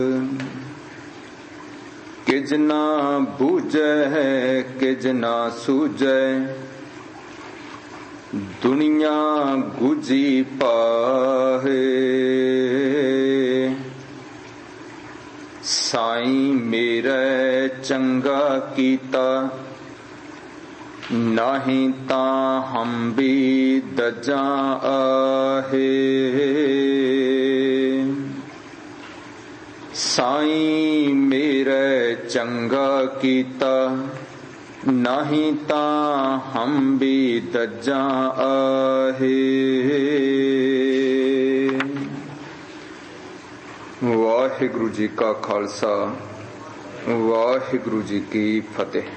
किज ना बूझै किज ना सूझै, दुनिया गुजी पाहे। साईं मेरे चंगा कीता, नहीं तां हम भी दजा आहे। साईं मेरे चंगा कीता, नहीं तां हम भी दजा आहे। वाहिगुरु जी का खालसा, वाहिगुरु जी की फतेह।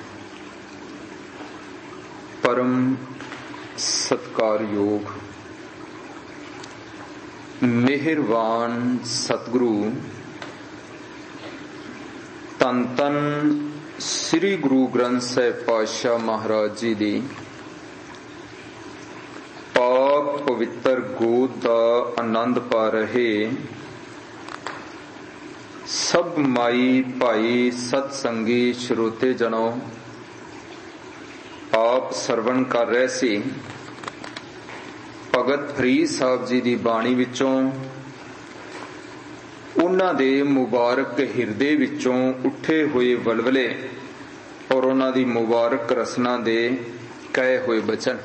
परम सत्कारयोग मेहरबान सतगुरु तन तन श्री गुरु ग्रंथ साहिब पातशाह महाराज जी दी पाक पवित्र गोद का आनंद पा रहे सब माई भाई सतसंगी श्रोते जनों, आप सरवण कर रहे सी भगत फरीद साहब जी दी बाणी विचों उन्हां दे मुबारक हिरदे विचों उठे हुए वलवले और उन्हां दी मुबारक रसना दे कहे हुए बचन।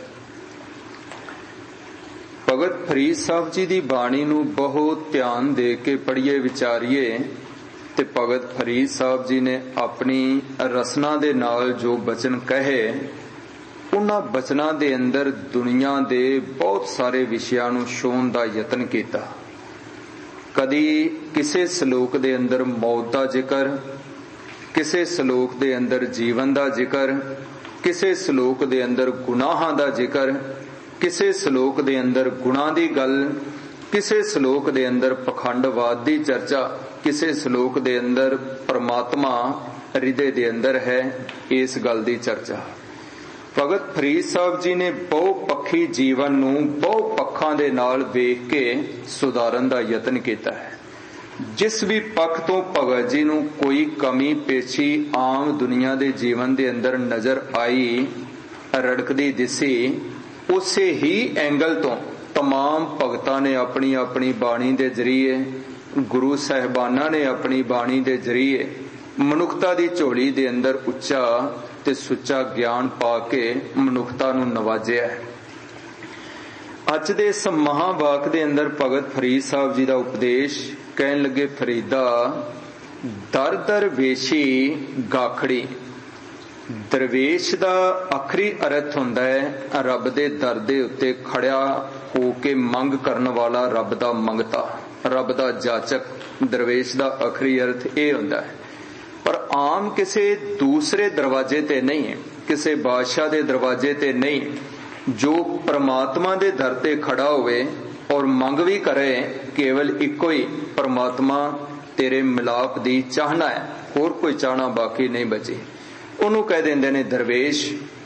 भगत फरीद साहब जी दी बाणी नूं बहुत ध्यान दे के पढ़िए विचारिए ते भगत फरीद साहब जी ने अपनी रसना दे नाल जो बचन कहे, उन्हां बचनां दे अंदर दुनिया दे बहुत सारे विषयां नूं छूहण दा यतन कीता। कदी किसे सलोक दे अंदर मौत दा जिक्र, किसे सलोक दे अंदर जीवन दा जिक्र, किसे सलोक दे अंदर गुनाहां दा जिक्र, किसे सलोक दे अंदर गुणां दी गल, किसे सलोक दे अंदर पखंडवाद दी चर्चा, किसे सलोक दे अंदर परमात्मा हृदय दे अंदर है इस गल दी चर्चा। भगत फरीद साहब जी ने बहु पक्षी जीवन नूं बहु पक्षां दे नाल वेख के सुधारन दा यतन कीता है। जिस भी पक्ष तो भगत जी नूं कोई कमी पेशी आम दुनिया दे जीवन दे अंदर नजर आई रड़कदी दिसी, उसे ही एंगल तो तमाम भगतां ने अपनी अपनी बाणी दे जरिए, गुरु साहिबाना ने अपनी बाणी दे जरिए मनुखता दी झोली दे अंदर उच्चा ते सुच्चा ज्ञान पा के मनुखता नूं नवाजिया है। अज दे इस महावाक दे अंदर भगत फरीद साहब जी दा उपदेश कहन लगे, फरीदा दर दर वेशी गाखड़ी। दरवेश दा आखरी अर्थ हुंदा है रब दे दर दे उत्ते खड़िया हो के मंग करन वाला, रब दा मंगता, रब दा जाचक। दरवेश दा आखरी अर्थ ये हुंदा है। पर आम किसे दूसरे दरवाजे ते नहीं है, किसे बादशाह दे दरवाजे ते नहीं, जो परमात्मा दे दर ते खड़ा होवे और मंग भी करे, केवल इको ही परमात्मा तेरे मिलाप दी चाहना है, होर कोई चाहना बाकी नहीं बची। उन्होंने कह देंदे ने दरवेश।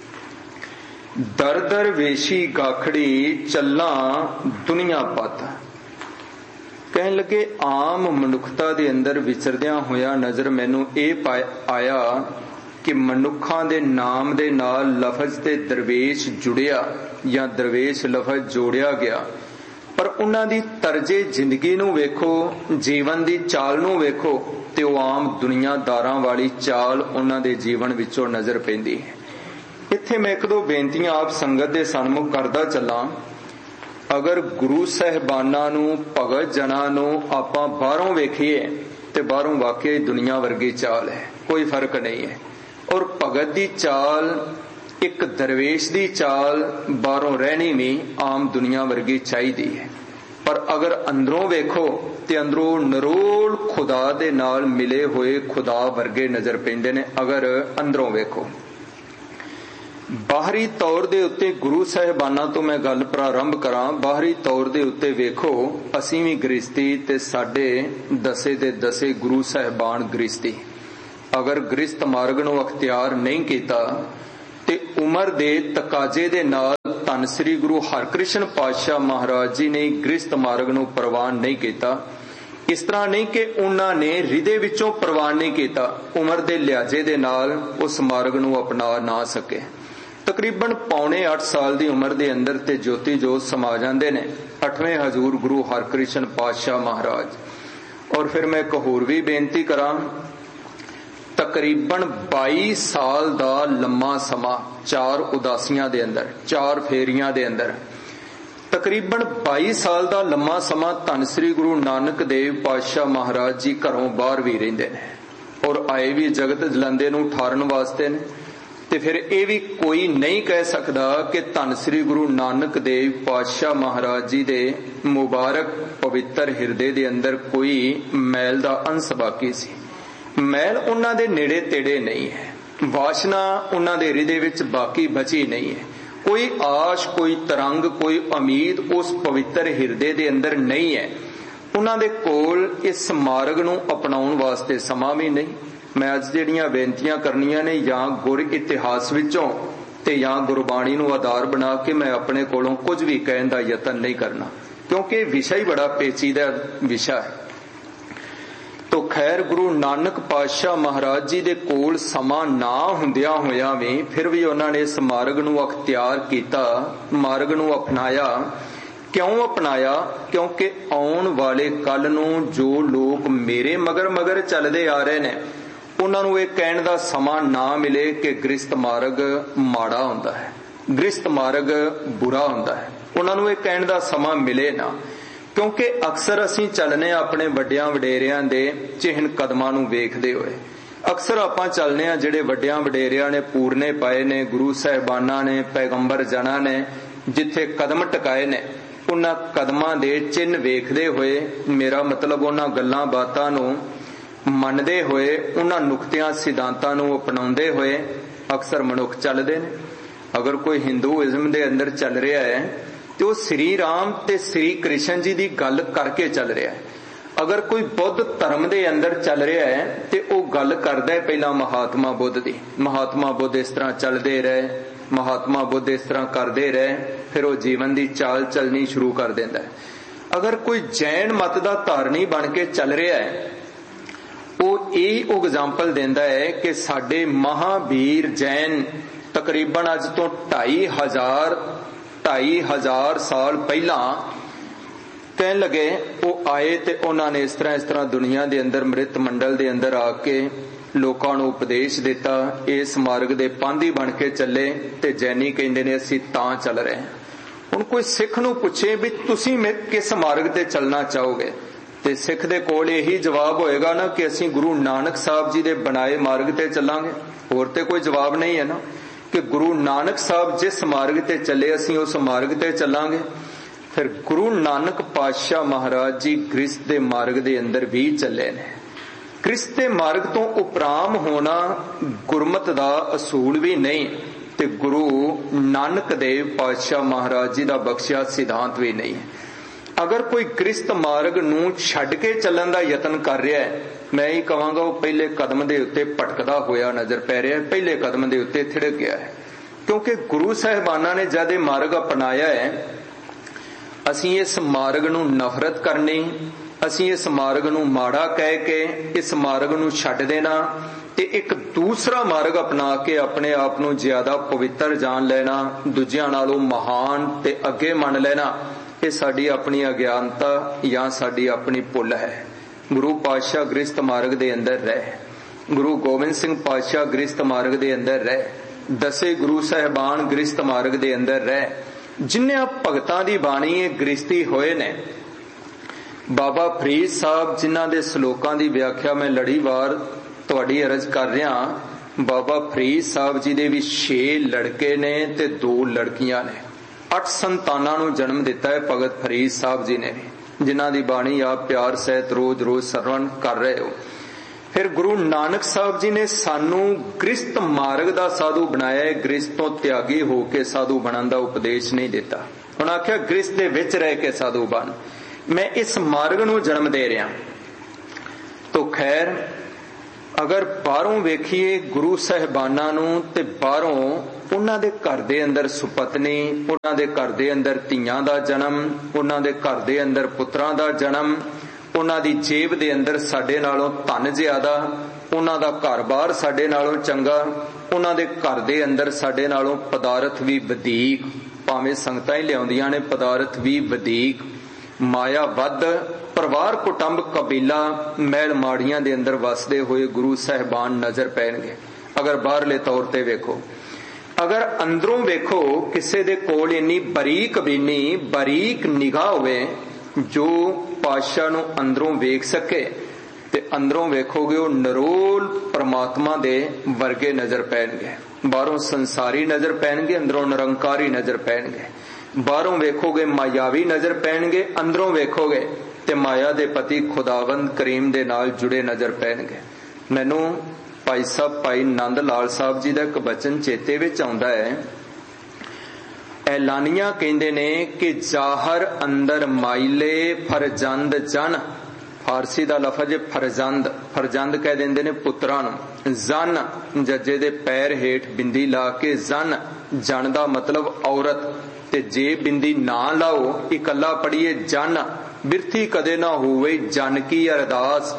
दर दर वेशी गाखड़ी चला दुनिया पत। कहन लगे आम मनुखता दे अंदर विचरदियां होया नजर मैनू ये आया कि मनुखा दे नाम दे नाल लफज ते दरवेश जुड़िया या दरवेश लफज जोड़िया गया, पर उन्हां दी तर्जे जिंदगी नू वेखो, जीवन दी चाल नू वेखो ते वो आम दुनियादारां वाली चाल उन्हां दे जीवन विचों नजर पैंदी है। इत्थे मैं एक दो बेनतियां आप संगत दे सन्मुख करदा चलां। अगर गुरु साहिबाना नू भगत जना नू आपां बाहरों वेखीए ते बाहरों वाकई दुनिया वर्गी चाल है, कोई फर्क नहीं है। और भगत दी चाल एक दरवेश दी चाल बाहरों रहनी भी आम दुनिया वर्गी चाहिदी है, पर अगर अंदरों वेखो ते अंदरों नरोल खुदा दे नाल मिले हुए खुदा वर्गे नजर पैंदे ने। अगर अंदरों वेखो, बाहरी तौर दे उत्ते गुरु साहिबाना तो मैं गल प्रारंभ करां। बाहरी तौर दे उत्ते वेखो असीं भी गृहस्थी ते साडे दसे दे दसे गुरु साहिबान गृहस्थी। अगर गृहस्थ मार्ग नूं अख्तियार नहीं कीता ते उमर दे तकाजे दे नाल धन श्री गुरु हरकृष्ण पातशाह महाराज जी ने गृहस्थ मार्ग नूं प्रवान नहीं कीता, इस तरह नहीं कि उन्होंने हृदय विचों प्रवान नहीं किया, उम्र के लिहाजे दे नाल उस मार्ग नूं अपना ना सके। तकरीबन पौने 8 साल की उम्र के अंदर ते ज्योति जोत समा जाते ने 8वें हजूर गुरु हरकृष्ण पातशाह महाराज। और फिर मैं एक होर भी बेनती करा, तकरीबन 22 साल का लम्मा समा 4 उदासियां दे अंदर, 4 फेरियां दे अंदर, तकरीबन 22 साल का लम्मा समा धन श्री गुरु नानक देव पातशाह महाराज जी घरों बाहर भी रहिंदे ने और आए भी जगत जलंदे नूं ठारन वास्ते ने। ते फिर ये भी कोई नहीं कह सकता कि धन श्री गुरु नानक देव पातशाह महाराज जी दे मुबारक पवित्र हिरदे दे अंदर कोई मैल दा अंश बाकी सी। मैल उन्हां दे नेड़े तेड़े नहीं है, वासना उन्हां दे हृदय विच बाकी बची नहीं है, कोई आश, कोई तरंग, कोई उम्मीद उस पवित्र हिरदे दे अंदर नहीं है। उन्हां दे कोल इस मार्ग नूं अपनाउण वास्ते समा भी नहीं। मैं अज जिहड़ियां बेनतियां करनियां ने या गुर इतिहास विचों ते या गुरबाणी नूं आधार बना के मैं अपने कोलों कुछ भी कहण दा यतन नहीं करना, क्योंकि विषय ही बड़ा पेचीदा विषय है। तो खैर गुरु नानक पातशाह महाराज जी दे कोल समा ना हुंदियां होया भी फिर भी उन्होंने इस मार्ग नूं अख्तियार कीता, मार्ग नूं अपनाया। क्यों अपनाया? क्योंकि आउण वाले कल नूं जो लोग मेरे मगर मगर चलदे आ रहे ने उन्हां नूं इह कहण दा समा ना मिले कि गृहस्थ मार्ग माड़ा हुंदा है, गृहस्थ मार्ग बुरा हुंदा है, उन्हां नूं इह कहण दा समा मिले ना। क्योंकि अक्सर असीं चलने अपने वड्डियां वडेरियां दे चिहन कदमां नूं वेखदे होए। अक्सर आपां चलने आ जिहड़े वड्डियां वडेरियां ने पूरने पाए ने, गुरु साहिबानां ने, पैगंबर जना ने जिथे कदम टकाए ने उन्हां कदमां दे चिन्ह वेखदे होए, मेरा मतलब उन्हां गल्लां बातां नूं मनदे होए, उन्हां नुक्तियां सिद्धांतां नूं अपनाउंदे होए अक्सर मनुख चलदे ने। अगर कोई हिंदूइज्म दे अंदर चल रहा है तो श्री राम ते श्री कृष्ण जी की गल करके चल रहा है। अगर कोई बुद्ध धर्म दे अंदर चल रहा है तो वह गल करदा है पहला महात्मा बुद्ध दी। महात्मा बुद्ध इस तरह चलते रहे, महात्मा बुद्ध इस तरह करते रहे, फिर वो जीवन की चाल चलनी शुरू कर देता है। अगर कोई जैन मत का धारनी बन के चल रहा है वो यही एग्जाम्पल देता है कि साडे महावीर जैन तकरीबन अज तो 2,500 साल पहला कहन लगे वो आए ते उन्होंने इस तरह दुनिया दे अंदर मृत मंडल दे अंदर आके लोकां नूं उपदेश दिता, इस मार्ग दे पांधी बन के चले ते जैनी कहंदे ने असीं तां चल रहे हैं। हुण कोई सिख नूं पुछे भी तुसीं किस मार्ग ते चलना चाहोगे ते सिख दे कोल यही जवाब होएगा ना कि असीं गुरु नानक साहब जी दे बनाए मार्ग ते चलांगे। होर ते कोई जवाब नहीं है ना कि गुरु नानक साहब जिस मार्ग ते चले असीं उस मार्ग ते चलांगे। फिर गुरु नानक पातशाह महाराज जी गृहस्थ दे मार्ग दे अंदर भी चले ने। गृहस्थ दे मार्ग तो उपराम होना गुरमत दा असूल भी नहीं ते गुरु नानक देव पातशाह महाराज जी दा बख्शिया सिद्धांत भी नहीं है। अगर कोई गृहस्थ मार्ग नूं छड्ड के चलण दा यतन कर रहा है, मैं ही कहांगा वो पहले कदम दे उत्ते भटकदा होया नजर पै रहा है, पहले कदम दे उत्ते थिड़क गया है। क्योंकि गुरु साहिबाना ने जद मार्ग अपनाया है, असीं इस मार्ग नूं नफरत करनी, असीं इस मार्ग नूं माड़ा कह के इस मार्ग नूं छड्ड देना ते एक दूसरा मार्ग अपना के अपने आप नूं ज्यादा पवित्र जान लेना, दूजियां नालों महान ते अगे मन लेना, ये साडी अपनी अज्ञानता या साडी अपनी भुल है। गुरु पातशाह गृहस्थ मार्ग दे अंदर रहे, गुरु गोबिंद सिंह पातशाह गृहस्थ मार्ग दे अंदर रहे, दसे गुरु साहिबान गृहस्थ मार्ग दे अंदर रहे, जिन्हें भगतां दी बाणी गृहस्थी होए ने। बाबा फरीद साहब जिन्हां दे श्लोकां दी व्याख्या मैं लड़ीवार तुहाडी अर्ज कर रहा, बाबा फरीद साहब जी दे भी 6 लड़के ने ते 2 लड़कियां ने। 8 संतानां नूं जन्म दिता है भगत फरीद साहब जी ने, जिन्हां दी बाणी आप प्यार सहित रोज रोज सरवण कर रहे हो। फिर गुरु नानक साहब जी ने सानू गृहस्थ मार्ग दा साधु बनाया है, गृहस्थ तो त्यागी होके साधु बनन दा उपदेश नहीं दिता। हुण आख्या गृहस्थ दे विच रह के साधु बन। मैं इस मार्ग नूं जन्म दे रहा। तो खैर अगर बाहरों वेखीए गुरु साहिबाना नूं ते बाहरों उन्हां दे घर दे अंदर सुपत्नी, उन्हां दे घर दे अंदर धीआं दा जन्म, उन्हां दे घर दे अंदर पुत्रां दा जन्म, ਉਹਨਾਂ ਦੀ ਜੇਬ ਦੇ ਅੰਦਰ ਸਾਡੇ ਨਾਲੋਂ ਧਨ ਜ਼ਿਆਦਾ, ਉਹਨਾਂ ਦਾ ਘਰ-ਬਾਰ ਸਾਡੇ ਨਾਲੋਂ ਚੰਗਾ, ਉਹਨਾਂ ਦੇ ਘਰ ਦੇ ਅੰਦਰ ਸਾਡੇ ਨਾਲੋਂ ਪਦਾਰਥ ਵੀ ਵਧੀਕ, ਭਾਵੇਂ ਸੰਗਤਾਂ ਹੀ ਲਿਆਉਂਦੀਆਂ ਨੇ ਪਦਾਰਥ ਵੀ ਵਧੀਕ, ਮਾਇਆ ਵੱਧ, ਪਰਿਵਾਰ ਕੁਟੁੰਬ ਕਬੀਲਾ ਮਹਿਲ ਮਾੜੀਆਂ ਦੇ ਅੰਦਰ ਵਸਦੇ ਹੋਏ ਗੁਰੂ ਸਾਹਿਬਾਨ ਨਜ਼ਰ ਪੈਣਗੇ। ਅਗਰ ਬਾਹਰਲੇ ਤੌਰ ਤੇ ਵੇਖੋ, ਅਗਰ ਅੰਦਰੋਂ ਵੇਖੋ, ਕਿਸੇ ਦੇ ਕੋਲ ਇੰਨੀ ਬਰੀਕ ਬੀਨੀ ਬਰੀਕ ਨਿਗਾਹ ਹੋਵੇ ਜੋ ਪਾਤਸ਼ਾਹ ਨੂੰ ਅੰਦਰੋਂ ਵੇਖ ਸਕੇ, ਤੇ ਅੰਦਰੋਂ ਵੇਖੋਗੇ ਉਹ ਨਿਰੋਲ ਪਰਮਾਤਮਾ ਦੇ ਵਰਗੇ ਨਜ਼ਰ ਪੈਣਗੇ। ਬਾਹਰੋਂ ਸੰਸਾਰੀ ਨਜ਼ਰ ਪੈਣਗੇ, ਅੰਦਰੋਂ ਨਿਰੰਕਾਰੀ ਨਜ਼ਰ ਪੈਣਗੇ। ਬਾਹਰੋਂ ਵੇਖੋਗੇ ਮਾਇਆਵੀ ਨਜ਼ਰ ਪੈਣਗੇ, ਅੰਦਰੋਂ ਵੇਖੋਗੇ ਤੇ ਮਾਇਆ ਦੇ ਪਤੀ ਖੁਦਾਵੰਦ ਕਰੀਮ ਦੇ ਨਾਲ ਜੁੜੇ ਨਜ਼ਰ ਪੈਣਗੇ। ਮੈਨੂੰ ਭਾਈ ਸਾਹਿਬ ਭਾਈ ਨੰਦ ਲਾਲ ਸਾਹਿਬ ਜੀ ਦਾ ਇੱਕ ਬਚਨ ਚੇਤੇ ਵਿੱਚ ਆਉਂਦਾ ਹੈ। ਐਲਾਨੀਆਂ ਕਹਿੰਦੇ ਨੇ ਕਿ ਜ਼ਾਹਰ ਅੰਦਰ ਮਾਇਲੇ ਫਰਜੰਦ ਜਨ, ਫਾਰਸੀ ਦਾ ਲਫ਼ਜ਼ ਫਰਜੰਦ, ਫਰਜੰਦ ਕਹਿ ਦਿੰਦੇ ਨੇ ਪੁੱਤਰਾਂ ਨੂੰ। ਜਨ ਜੱਜੇ ਦੇ ਪੈਰ ਹੇਠ ਬਿੰਦੀ ਲਾ ਕੇ ਜਨ, ਜਨ ਦਾ ਮਤਲਬ ਔਰਤ, ਤੇ ਜੇ ਬਿੰਦੀ ਨਾ ਲਾਓ ਇਕੱਲਾ ਪੜੀਏ ਜਨ, ਬਿਰਥੀ ਕਦੇ ਨਾ ਹੋਵੇ ਜਨ ਕੀ ਅਰਦਾਸ।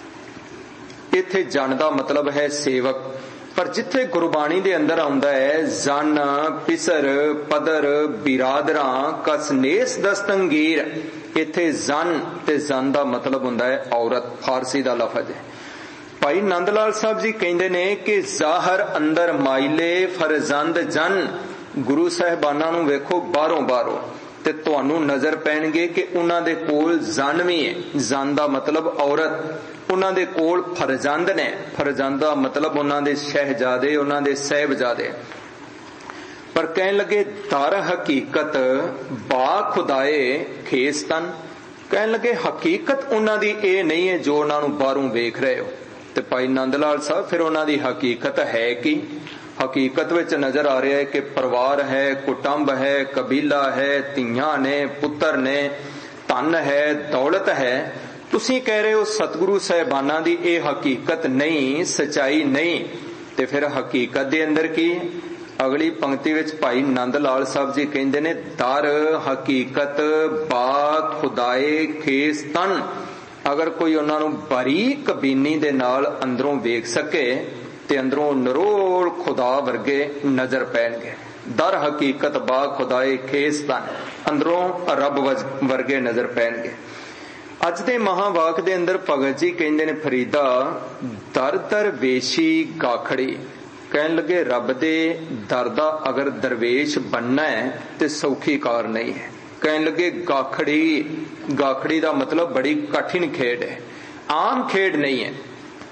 ਇੱਥੇ ਜਨ ਦਾ ਮਤਲਬ ਹੈ ਸੇਵਕ, ਪਰ ਜਿੱਥੇ ਗੁਰਬਾਣੀ ਦੇ ਅੰਦਰ ਆਉਂਦਾ ਹੈ ਜਨ ਪਿਸਰ ਪਦਰ ਬਿਰਾਦਰਾਂ ਕਸਨੇਸ ਦਸਤੰਗੀਰ, ਇੱਥੇ ਜਨ ਤੇ ਜਨ ਦਾ ਮਤਲਬ ਹੁੰਦਾ ਹੈ ਔਰਤ, ਫਾਰਸੀ ਦਾ ਲਫ਼ਜ਼ ਹੈ। ਭਾਈ ਨੰਦ ਲਾਲ ਸਾਹਿਬ ਜੀ ਕਹਿੰਦੇ ਨੇ ਕਿ ਜ਼ਾਹਰ ਅੰਦਰ ਮਾਇਲੇ ਫਰਜ਼ੰਦ ਜਨ, ਗੁਰੂ ਸਾਹਿਬਾਨਾਂ ਨੂੰ ਵੇਖੋ ਬਾਹਰੋਂ ਬਾਹਰੋਂ ਤੇ ਤੁਹਾਨੂੰ ਨਜ਼ਰ ਪੈਣਗੇ ਕਿ ਉਹਨਾਂ ਦੇ ਕੋਲ ਜਨ ਵੀ ਹੈ, ਜਨ ਦਾ ਮਤਲਬ ਔਰਤ, ਉਹਨਾਂ ਦੇ ਕੋਲ ਫਰਜ਼ੰਦ ਨੇ, ਫਰਜ਼ੰਦ ਦਾ ਮਤਲਬ ਉਹਨਾਂ ਦੇ ਸ਼ਹਿਜ਼ਾਦੇ, ਉਹਨਾਂ ਦੇ ਸਾਹਿਬਜ਼ਾਦੇ। ਪਰ ਕਹਿਣ ਲੱਗੇ ਦਰ ਹਕੀਕਤ ਬਾ ਖੁਦਾਏ ਖੇਸਤਨ, ਕਹਿਣ ਲੱਗੇ ਹਕੀਕਤ ਉਹਨਾਂ ਦੀ ਇਹ ਨਹੀਂ ਹੈ ਜੋ ਉਹਨਾਂ ਨੂੰ ਬਾਹਰੋਂ ਵੇਖ ਰਹੇ ਹੋ। ਤੇ ਭਾਈ ਨੰਦ ਲਾਲ ਸਾਹਿਬ ਫਿਰ ਉਹਨਾਂ ਦੀ ਹਕੀਕਤ ਹੈ ਕੀ? ਹਕੀਕਤ ਵਿੱਚ ਨਜ਼ਰ ਆ ਰਿਹਾ ਹੈ ਕਿ ਪਰਿਵਾਰ ਹੈ, ਕੁਟੁੰਬ ਹੈ, ਕਬੀਲਾ ਹੈ, ਧੀਆਂ ਨੇ, ਪੁੱਤਰ ਨੇ, ਧਨ ਹੈ, ਦੌਲਤ ਹੈ। ਤੁਸੀਂ ਕਹਿ ਰਹੇ ਹੋ ਸਤਿਗੁਰੂ ਸਾਹਿਬਾਨਾਂ ਦੀ ਇਹ ਹਕੀਕਤ ਨਹੀਂ, ਸਚਾਈ ਨਹੀਂ, ਤੇ ਫਿਰ ਹਕੀਕਤ ਦੇ ਅੰਦਰ ਕੀ? ਅਗਲੀ ਪੰਕਤੀ ਵਿੱਚ ਭਾਈ ਨੰਦ ਲਾਲ ਸਾਹਿਬ ਜੀ ਕਹਿੰਦੇ ਨੇ ਦਰ ਹਕੀਕਤ ਬਾ ਖੁਦਾਏ ਖੇਸ ਤਨ, ਅਗਰ ਕੋਈ ਉਹਨਾਂ ਨੂੰ ਬਾਰੀਕ ਬੀਨੀ ਦੇ ਨਾਲ ਅੰਦਰੋਂ ਵੇਖ ਸਕੇ ਤੇ ਅੰਦਰੋਂ ਨਿਰੋਲ ਖੁਦਾ ਵਰਗੇ ਨਜ਼ਰ ਪੈਣਗੇ। ਦਰ ਹਕੀਕਤ ਬਾ ਖੁਦਾਏ ਖੇਸ ਤਨ, ਅੰਦਰੋਂ ਰੱਬ ਵਰਗੇ ਨਜ਼ਰ ਪੈਣਗੇ। ਅੱਜ ਦੇ ਮਹਾਵਾਕ ਦੇ ਅੰਦਰ ਭਗਤ ਜੀ ਕਹਿੰਦੇ ਨੇ ਫਰੀਦਾ ਦਰ ਦਰ ਵੇਸ਼ੀ ਗਾਖੜੀ, ਕਹਿਣ ਲੱਗੇ ਰੱਬ ਦੇ ਦਰ ਦਾ ਅਗਰ ਦਰਵੇਸ਼ ਬਣਨਾ ਹੈ ਤੇ ਸੌਖੀ ਕਾਰ ਨਹੀਂ ਹੈ। ਕਹਿਣ ਲੱਗੇ ਗਾਖੜੀ, ਗਾਖੜੀ ਦਾ ਮਤਲਬ ਬੜੀ ਕਠਿਨ ਖੇਡ ਹੈ, ਆਮ ਖੇਡ ਨਹੀਂ ਹੈ।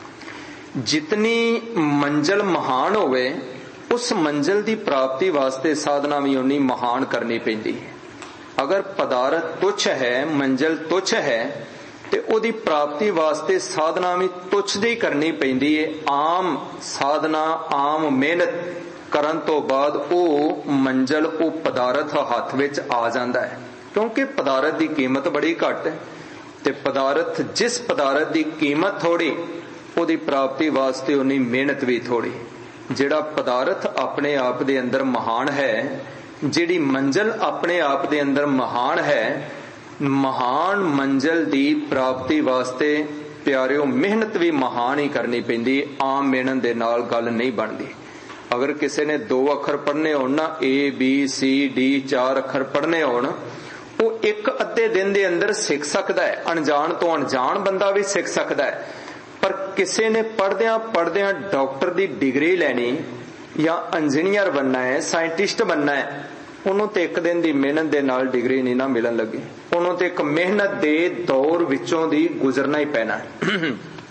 ਜਿਤਨੀ ਮੰਜ਼ਲ ਮਹਾਨ ਹੋਵੇ ਉਸ ਮੰਜ਼ਲ ਦੀ ਪ੍ਰਾਪਤੀ ਵਾਸਤੇ ਸਾਧਨਾ ਵੀ ਉਨੀ ਮਹਾਨ ਕਰਨੀ ਪੈਂਦੀ ਹੈ। ਅਗਰ ਪਦਾਰਥ ਤੁੱਛ ਹੈ, ਮੰਜ਼ਲ ਤੁੱਛ ਹੈ, ਤੇ ਉਹਦੀ ਪ੍ਰਾਪਤੀ ਵਾਸਤੇ ਸਾਧਨਾ ਵੀ ਤੁੱਛ ਦੀ ਕਰਨੀ ਪੈਂਦੀ ਹੈ। ਆਮ ਸਾਧਨਾ, ਆਮ ਮਿਹਨਤ ਕਰਨ ਤੋਂ ਬਾਅਦ ਉਹ ਮੰਜ਼ਲ, ਉਹ ਪਦਾਰਥ ਹੱਥ ਵਿੱਚ ਆ ਜਾਂਦਾ ਹੈ, ਕਿਉਂਕਿ ਪਦਾਰਥ ਦੀ ਕੀਮਤ ਬੜੀ ਘੱਟ ਹੈ। ਤੇ ਪਦਾਰਥ, ਜਿਸ ਪਦਾਰਥ ਦੀ ਕੀਮਤ ਥੋੜੀ, ਉਹਦੀ ਪ੍ਰਾਪਤੀ ਵਾਸਤੇ ਉਨੀ ਮਿਹਨਤ ਵੀ ਥੋੜੀ। ਜਿਹੜਾ ਪਦਾਰਥ ਆਪਣੇ ਆਪ ਦੇ ਅੰਦਰ ਮਹਾਨ ਹੈ, ਜਿਹੜੀ ਮੰਜ਼ਲ ਆਪਣੇ ਆਪ ਦੇ ਅੰਦਰ ਮਹਾਨ ਹੈ, ਮਹਾਨ ਮੰਜ਼ਲ ਦੀ ਪ੍ਰਾਪਤੀ ਵਾਸਤੇ ਪਿਆਰਿਓ ਮਿਹਨਤ ਵੀ ਮਹਾਨ ਹੀ ਕਰਨੀ ਪੈਂਦੀ। ਆਮ ਮਿਹਨਤ ਦੇ ਨਾਲ ਗੱਲ ਨਹੀਂ ਬਣਦੀ। ਅਗਰ ਕਿਸੇ ਨੇ 2 ਅੱਖਰ ਪੜ੍ਹਨੇ ਹੋਣ ਨਾ, ABCD 4 ਅੱਖਰ ਪੜ੍ਹਨੇ ਹੋਣ, ਉਹ ਇੱਕ ਅੱਧੇ ਦਿਨ ਦੇ ਅੰਦਰ ਸਿੱਖ ਸਕਦਾ ਹੈ। ਅਣਜਾਣ ਤੋਂ ਅਣਜਾਣ ਬੰਦਾ ਵੀ ਸਿੱਖ ਸਕਦਾ ਹੈ। ਪਰ ਕਿਸੇ ਨੇ ਪੜ੍ਹਦਿਆਂ ਪੜ੍ਹਦਿਆਂ ਡਾਕਟਰ ਦੀ ਡਿਗਰੀ ਲੈਣੀ ਜਾਂ ਇੰਜੀਨੀਅਰ ਬਣਨਾ ਹੈ, ਸਾਇੰਟਿਸਟ ਬਣਨਾ ਹੈ, ਉਹਨੂੰ ਤੇ ਇੱਕ ਦਿਨ ਦੀ ਮਿਹਨਤ ਦੇ ਨਾਲ ਡਿਗਰੀ ਨਹੀਂ ਨਾ ਮਿਲਣ ਲੱਗੀ। ਉਹਨੂੰ ਤੇ ਇੱਕ ਮਿਹਨਤ ਦੇ ਦੌਰ ਵਿੱਚੋਂ ਦੀ ਗੁਜ਼ਰਨਾ ਹੀ ਪੈਣਾ ਹੈ।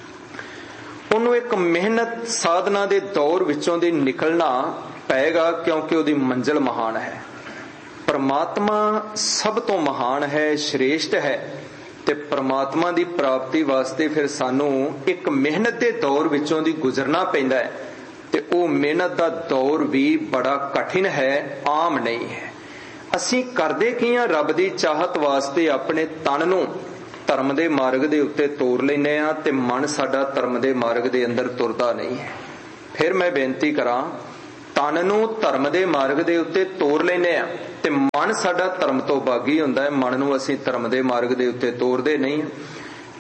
ਉਹਨੂੰ ਇੱਕ ਮਿਹਨਤ ਸਾਧਨਾ ਦੇ ਦੌਰ ਵਿੱਚੋਂ ਦੀ ਨਿਕਲਣਾ ਪਏਗਾ, ਕਿਉਂਕਿ ਉਹਦੀ ਮੰਜ਼ਿਲ ਮਹਾਨ ਹੈ। ਪਰਮਾਤਮਾ ਸਭ ਤੋਂ ਮਹਾਨ ਹੈ, ਸ਼੍ਰੇਸ਼ਟ ਹੈ, ਤੇ ਪਰਮਾਤਮਾ ਦੀ ਪ੍ਰਾਪਤੀ ਵਾਸਤੇ ਫਿਰ ਸਾਨੂੰ ਇੱਕ ਮਿਹਨਤ ਦੇ ਦੌਰ ਵਿੱਚੋਂ ਦੀ ਗੁਜ਼ਰਨਾ ਪੈਂਦਾ ਹੈ। ਤੇ ਉਹ ਮਿਹਨਤ ਦਾ ਦੌਰ ਵੀ ਬੜਾ ਕਠਿਨ ਹੈ, ਆਮ ਨਹੀਂ ਹੈ। ਅਸੀਂ ਕਰਦੇ ਕੀ ਹਾਂ? ਰੱਬ ਦੀ ਚਾਹਤ ਵਾਸਤੇ ਆਪਣੇ ਤਨ ਨੂੰ ਧਰਮ ਦੇ ਮਾਰਗ ਦੇ ਉੱਤੇ ਤੋਰ ਲੈਂਦੇ ਹਾਂ, ਤੇ ਮਨ ਸਾਡਾ ਧਰਮ ਦੇ ਮਾਰਗ ਦੇ ਅੰਦਰ ਤੁਰਦਾ ਨਹੀਂ ਹੈ। ਫਿਰ ਮੈਂ ਬੇਨਤੀ ਕਰਾਂ, ਤਨ ਨੂੰ ਧਰਮ ਦੇ ਮਾਰਗ ਦੇ ਉੱਤੇ ਤੋਰ ਲੈਂਦੇ ਹਾਂ ਤੇ ਮਨ ਸਾਡਾ ਧਰਮ ਤੋਂ ਬਾਗੀ ਹੁੰਦਾ ਹੈ। ਮਨ ਨੂੰ ਅਸੀਂ ਧਰਮ ਦੇ ਮਾਰਗ ਦੇ ਉੱਤੇ ਤੋਰਦੇ ਨਹੀਂ।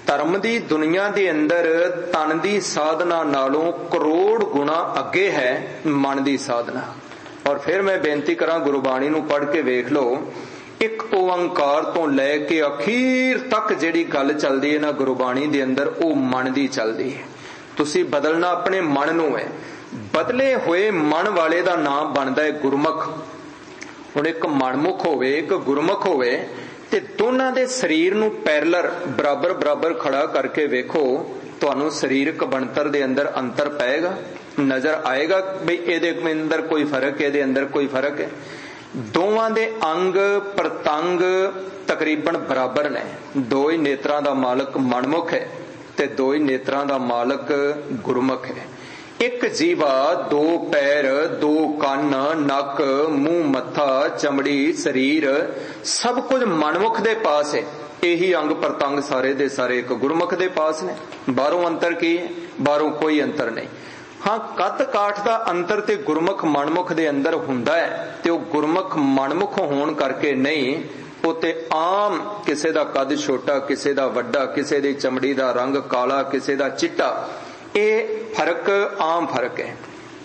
ਧਰਮ ਦੀ ਦੁਨੀਆ ਦੇ ਅੰਦਰ ਤਨ ਦੀ ਸਾਧਨਾ ਨਾਲੋਂ ਕਰੋੜ ਗੁਣਾ ਅੱਗੇ ਹੈ ਮਨ ਦੀ ਸਾਧਨਾ। ਔਰ ਫਿਰ ਮੈਂ ਬੇਨਤੀ ਕਰਾਂ, ਗੁਰਬਾਣੀ ਨੂੰ ਪੜ੍ਹ ਕੇ ਵੇਖ ਲਓ, ਇੱਕ ਓੰਕਾਰ ਤੋਂ ਲੈ ਕੇ ਅਖੀਰ ਤੱਕ ਜਿਹੜੀ ਗੱਲ ਚੱਲਦੀ ਹੈ ਨਾ ਗੁਰਬਾਣੀ ਦੇ ਅੰਦਰ, ਉਹ ਮਨ ਦੀ ਚੱਲਦੀ ਹੈ। ਤੁਸੀਂ ਬਦਲਣਾ ਆਪਣੇ ਮਨ ਨੂੰ ਹੈ। ਬਦਲੇ ਹੋਏ ਮਨ ਵਾਲੇ ਦਾ ਨਾਮ ਬਣਦਾ ਹੈ ਗੁਰਮੁਖ। ਹੁਣ ਇੱਕ ਮਨਮੁਖ ਹੋਵੇ, ਇੱਕ ਗੁਰਮੁਖ ਹੋਵੇ, ਤੇ ਦੋਨਾਂ ਦੇ ਸਰੀਰ ਨੂੰ ਪੈਰਲਰ ਬਰਾਬਰ ਬਰਾਬਰ ਖੜਾ ਕਰਕੇ ਵੇਖੋ, ਤੁਹਾਨੂੰ ਸਰੀਰਕ ਬਣਤਰ ਦੇ ਅੰਦਰ ਅੰਤਰ ਪਏਗਾ, ਨਜ਼ਰ ਆਏਗਾ ਬਈ ਇਹਦੇ ਅੰਦਰ ਕੋਈ ਫਰਕ, ਇਹਦੇ ਅੰਦਰ ਕੋਈ ਫਰਕ ਹੈ। ਦੋਵਾਂ ਦੇ ਅੰਗ ਪ੍ਰਤੰਗ ਤਕਰੀਬਨ ਬਰਾਬਰ ਨੇ। ਦੋ ਹੀ ਨੇਤਰਾਂ ਦਾ ਮਾਲਕ ਮਨਮੁਖ ਹੈ ਤੇ ਦੋ ਹੀ ਨੇਤਰਾਂ ਦਾ ਮਾਲਕ ਗੁਰਮੁਖ ਹੈ। ਇੱਕ ਜੀਵਾ, ਦੋ ਪੈਰ, ਦੋ ਕੰਨ, ਨੱਕ, ਮੂੰਹ, ਮੱਥਾ, ਚਮੜੀ, ਸਰੀਰ, ਸਭ ਕੁਝ ਮਨਮੁਖ ਦੇ ਪਾਸ ਹੈ। ਇਹੀ ਅੰਗ ਪ੍ਰਤੰਗ ਸਾਰੇ ਦੇ ਸਾਰੇ ਇੱਕ ਗੁਰਮੁਖ ਦੇ ਪਾਸ ਨੇ। ਬਾਹਰੋਂ ਅੰਤਰ ਕੀ ਹੈ? ਬਾਹਰੋਂ ਕੋਈ ਅੰਤਰ ਨਹੀਂ। ਹਾਂ, ਕੱਦ ਕਾਠ ਦਾ ਅੰਤਰ ਤੇ ਗੁਰਮੁਖ ਮਨਮੁਖ ਦੇ ਅੰਦਰ ਹੁੰਦਾ ਹੈ, ਤੇ ਉਹ ਗੁਰਮੁਖ ਮਨਮੁਖ ਹੋਣ ਕਰਕੇ ਨਹੀਂ, ਉਹ ਤੇ ਆਮ ਕਿਸੇ ਦਾ ਕੱਦ ਛੋਟਾ, ਕਿਸੇ ਦਾ ਵੱਡਾ, ਕਿਸੇ ਦੀ ਚਮੜੀ ਦਾ ਰੰਗ ਕਾਲਾ, ਕਿਸੇ ਦਾ ਚਿੱਟਾ, ਇਹ ਫਰਕ ਆਮ ਫਰਕ ਹੈ।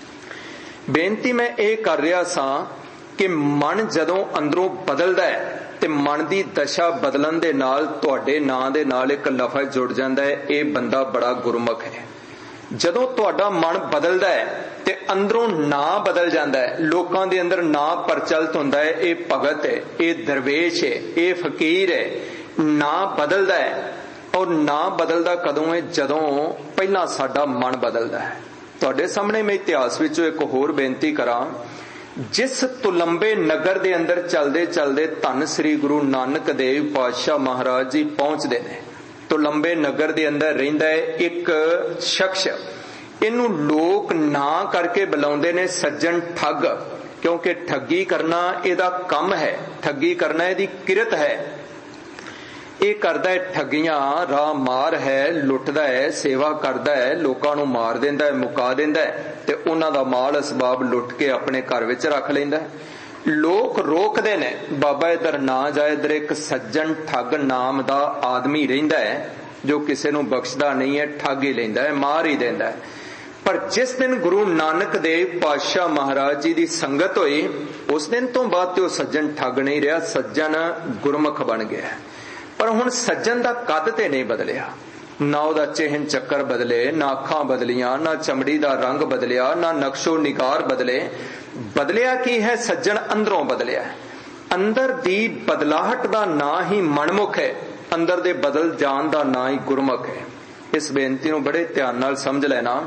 ਬੇਨਤੀ ਮੈਂ ਇਹ ਕਰ ਰਿਹਾ ਸਾਂ ਕਿ ਮਨ ਜਦੋਂ ਅੰਦਰੋਂ ਬਦਲਦਾ ਹੈ ਤੇ ਮਨ ਦੀ ਦਸ਼ਾ ਬਦਲਣ ਦੇ ਨਾਲ ਤੁਹਾਡੇ ਨਾਂ ਦੇ ਨਾਲ ਇੱਕ ਲਫ਼ਜ਼ ਜੁੜ ਜਾਂਦਾ ਹੈ, ਇਹ ਬੰਦਾ ਬੜਾ ਗੁਰਮੁਖ ਹੈ। ਜਦੋਂ ਤੁਹਾਡਾ ਮਨ ਬਦਲਦਾ ਹੈ ਤੇ ਅੰਦਰੋਂ ਨਾਂ ਬਦਲ ਜਾਂਦਾ ਹੈ, ਲੋਕਾਂ ਦੇ ਅੰਦਰ ਨਾਂ ਪ੍ਰਚਲਿਤ ਹੁੰਦਾ ਹੈ, ਇਹ ਭਗਤ ਹੈ, ਇਹ ਦਰਵੇਸ਼ ਹੈ, ਇਹ ਫਕੀਰ ਹੈ। ਨਾਂ ਬਦਲਦਾ ਹੈ। ਔਰ ਨਾਂ ਬਦਲਦਾ ਕਦੋਂ ਹੈ? ਜਦੋਂ ਪਹਿਲਾਂ ਸਾਡਾ ਮਨ ਬਦਲਦਾ ਹੈ। ਤੁਹਾਡੇ ਸਾਹਮਣੇ ਮੈਂ ਇਤਿਹਾਸ ਵਿੱਚੋਂ ਇੱਕ ਹੋਰ ਬੇਨਤੀ ਕਰਾਂ। ਜਿਸ ਤੁਲੰਬੇ ਨਗਰ ਦੇ ਅੰਦਰ ਚਲਦੇ ਚਲਦੇ ਧੰਨ ਸ੍ਰੀ ਗੁਰੂ ਨਾਨਕ ਦੇਵ ਪਾਤਸ਼ਾਹ ਮਹਾਰਾਜ ਜੀ ਪਹੁੰਚਦੇ ਨੇ। ਤੁਲੰਬੇ ਨਗਰ ਦੇ ਅੰਦਰ ਰਹਿੰਦਾ ਹੈ ਇੱਕ ਸ਼ਖਸ, ਇਹਨੂੰ ਲੋਕ ਨਾਂ ਕਰਕੇ ਬੁਲਾਉਂਦੇ ਨੇ ਸੱਜਣ ਠੱਗ, ਕਿਉਂਕਿ ਠੱਗੀ ਕਰਨਾ ਇਹਦਾ ਕੰਮ ਹੈ, ਠੱਗੀ ਕਰਨਾ ਇਹਦੀ ਕਿਰਤ ਹੈ। ਇਹ ਕਰਦਾ ਹੈ ਠੱਗੀਆਂ, ਰਾਹ ਮਾਰ ਹੈ, ਲੁੱਟਦਾ ਹੈ, ਸੇਵਾ ਕਰਦਾ ਹੈ, ਲੋਕਾਂ ਨੂੰ ਮਾਰ ਦਿੰਦਾ ਹੈ, ਮੁਕਾ ਦਿੰਦਾ ਹੈ, ਤੇ ਉਹਨਾਂ ਦਾ ਮਾਲ ਅਸਬਾਬ ਲੁੱਟ ਕੇ ਆਪਣੇ ਘਰ ਵਿੱਚ ਰੱਖ ਲੈਂਦਾ ਹੈ। ਲੋਕ ਰੋਕਦੇ ਨੇ, ਬਾਬਾ ਇਧਰ ਨਾ ਜਾ, ਇਧਰ ਇੱਕ ਸੱਜਣ ਠੱਗ ਨਾਮ ਦਾ ਆਦਮੀ ਰਹਿੰਦਾ ਹੈ ਜੋ ਕਿਸੇ ਨੂੰ ਬਖਸ਼ਦਾ ਨਹੀਂ ਹੈ, ਠੱਗ ਹੀ ਲੈਂਦਾ ਹੈ, ਮਾਰ ਹੀ ਦਿੰਦਾ ਹੈ। ਪਰ ਜਿਸ ਦਿਨ ਗੁਰੂ ਨਾਨਕ ਦੇਵ ਪਾਤਸ਼ਾਹ ਮਹਾਰਾਜ ਜੀ ਦੀ ਸੰਗਤ ਹੋਈ, ਉਸ ਦਿਨ ਤੋਂ ਬਾਅਦ ਤੇ ਉਹ ਸੱਜਣ ਠੱਗ ਨਹੀਂ ਰਿਹਾ, ਸੱਜਣ ਗੁਰਮੁਖ ਬਣ ਗਿਆ। ਪਰ ਹੁਣ ਸੱਜਣ ਦਾ ਕੱਦ ਤੇ ਨਹੀਂ ਬਦਲਿਆ, ਨਾ ਉਹਦਾ ਚਿਹਨ ਚੱਕਰ ਬਦਲੇ, ਨਾ ਅੱਖਾਂ ਬਦਲੀਆਂ, ਨਾ ਚਮੜੀ ਦਾ ਰੰਗ ਬਦਲਿਆ, ਨਾ ਨਕਸ਼ੋ ਨਿਗਾਰ ਬਦਲੇ। ਬਦਲਿਆ ਕੀ ਹੈ? ਸੱਜਣ ਅੰਦਰੋਂ ਬਦਲਿਆ। ਅੰਦਰ ਦੀ ਬਦਲਾਹਟ ਦਾ ਨਾਂ ਹੀ ਮਨਮੁਖ ਹੈ, ਅੰਦਰ ਦੇ ਬਦਲ ਜਾਣ ਦਾ ਨਾਂ ਹੀ ਗੁਰਮੁਖ ਹੈ। ਇਸ ਬੇਨਤੀ ਨੂੰ ਬੜੇ ਧਿਆਨ ਨਾਲ ਸਮਝ ਲੈਣਾ।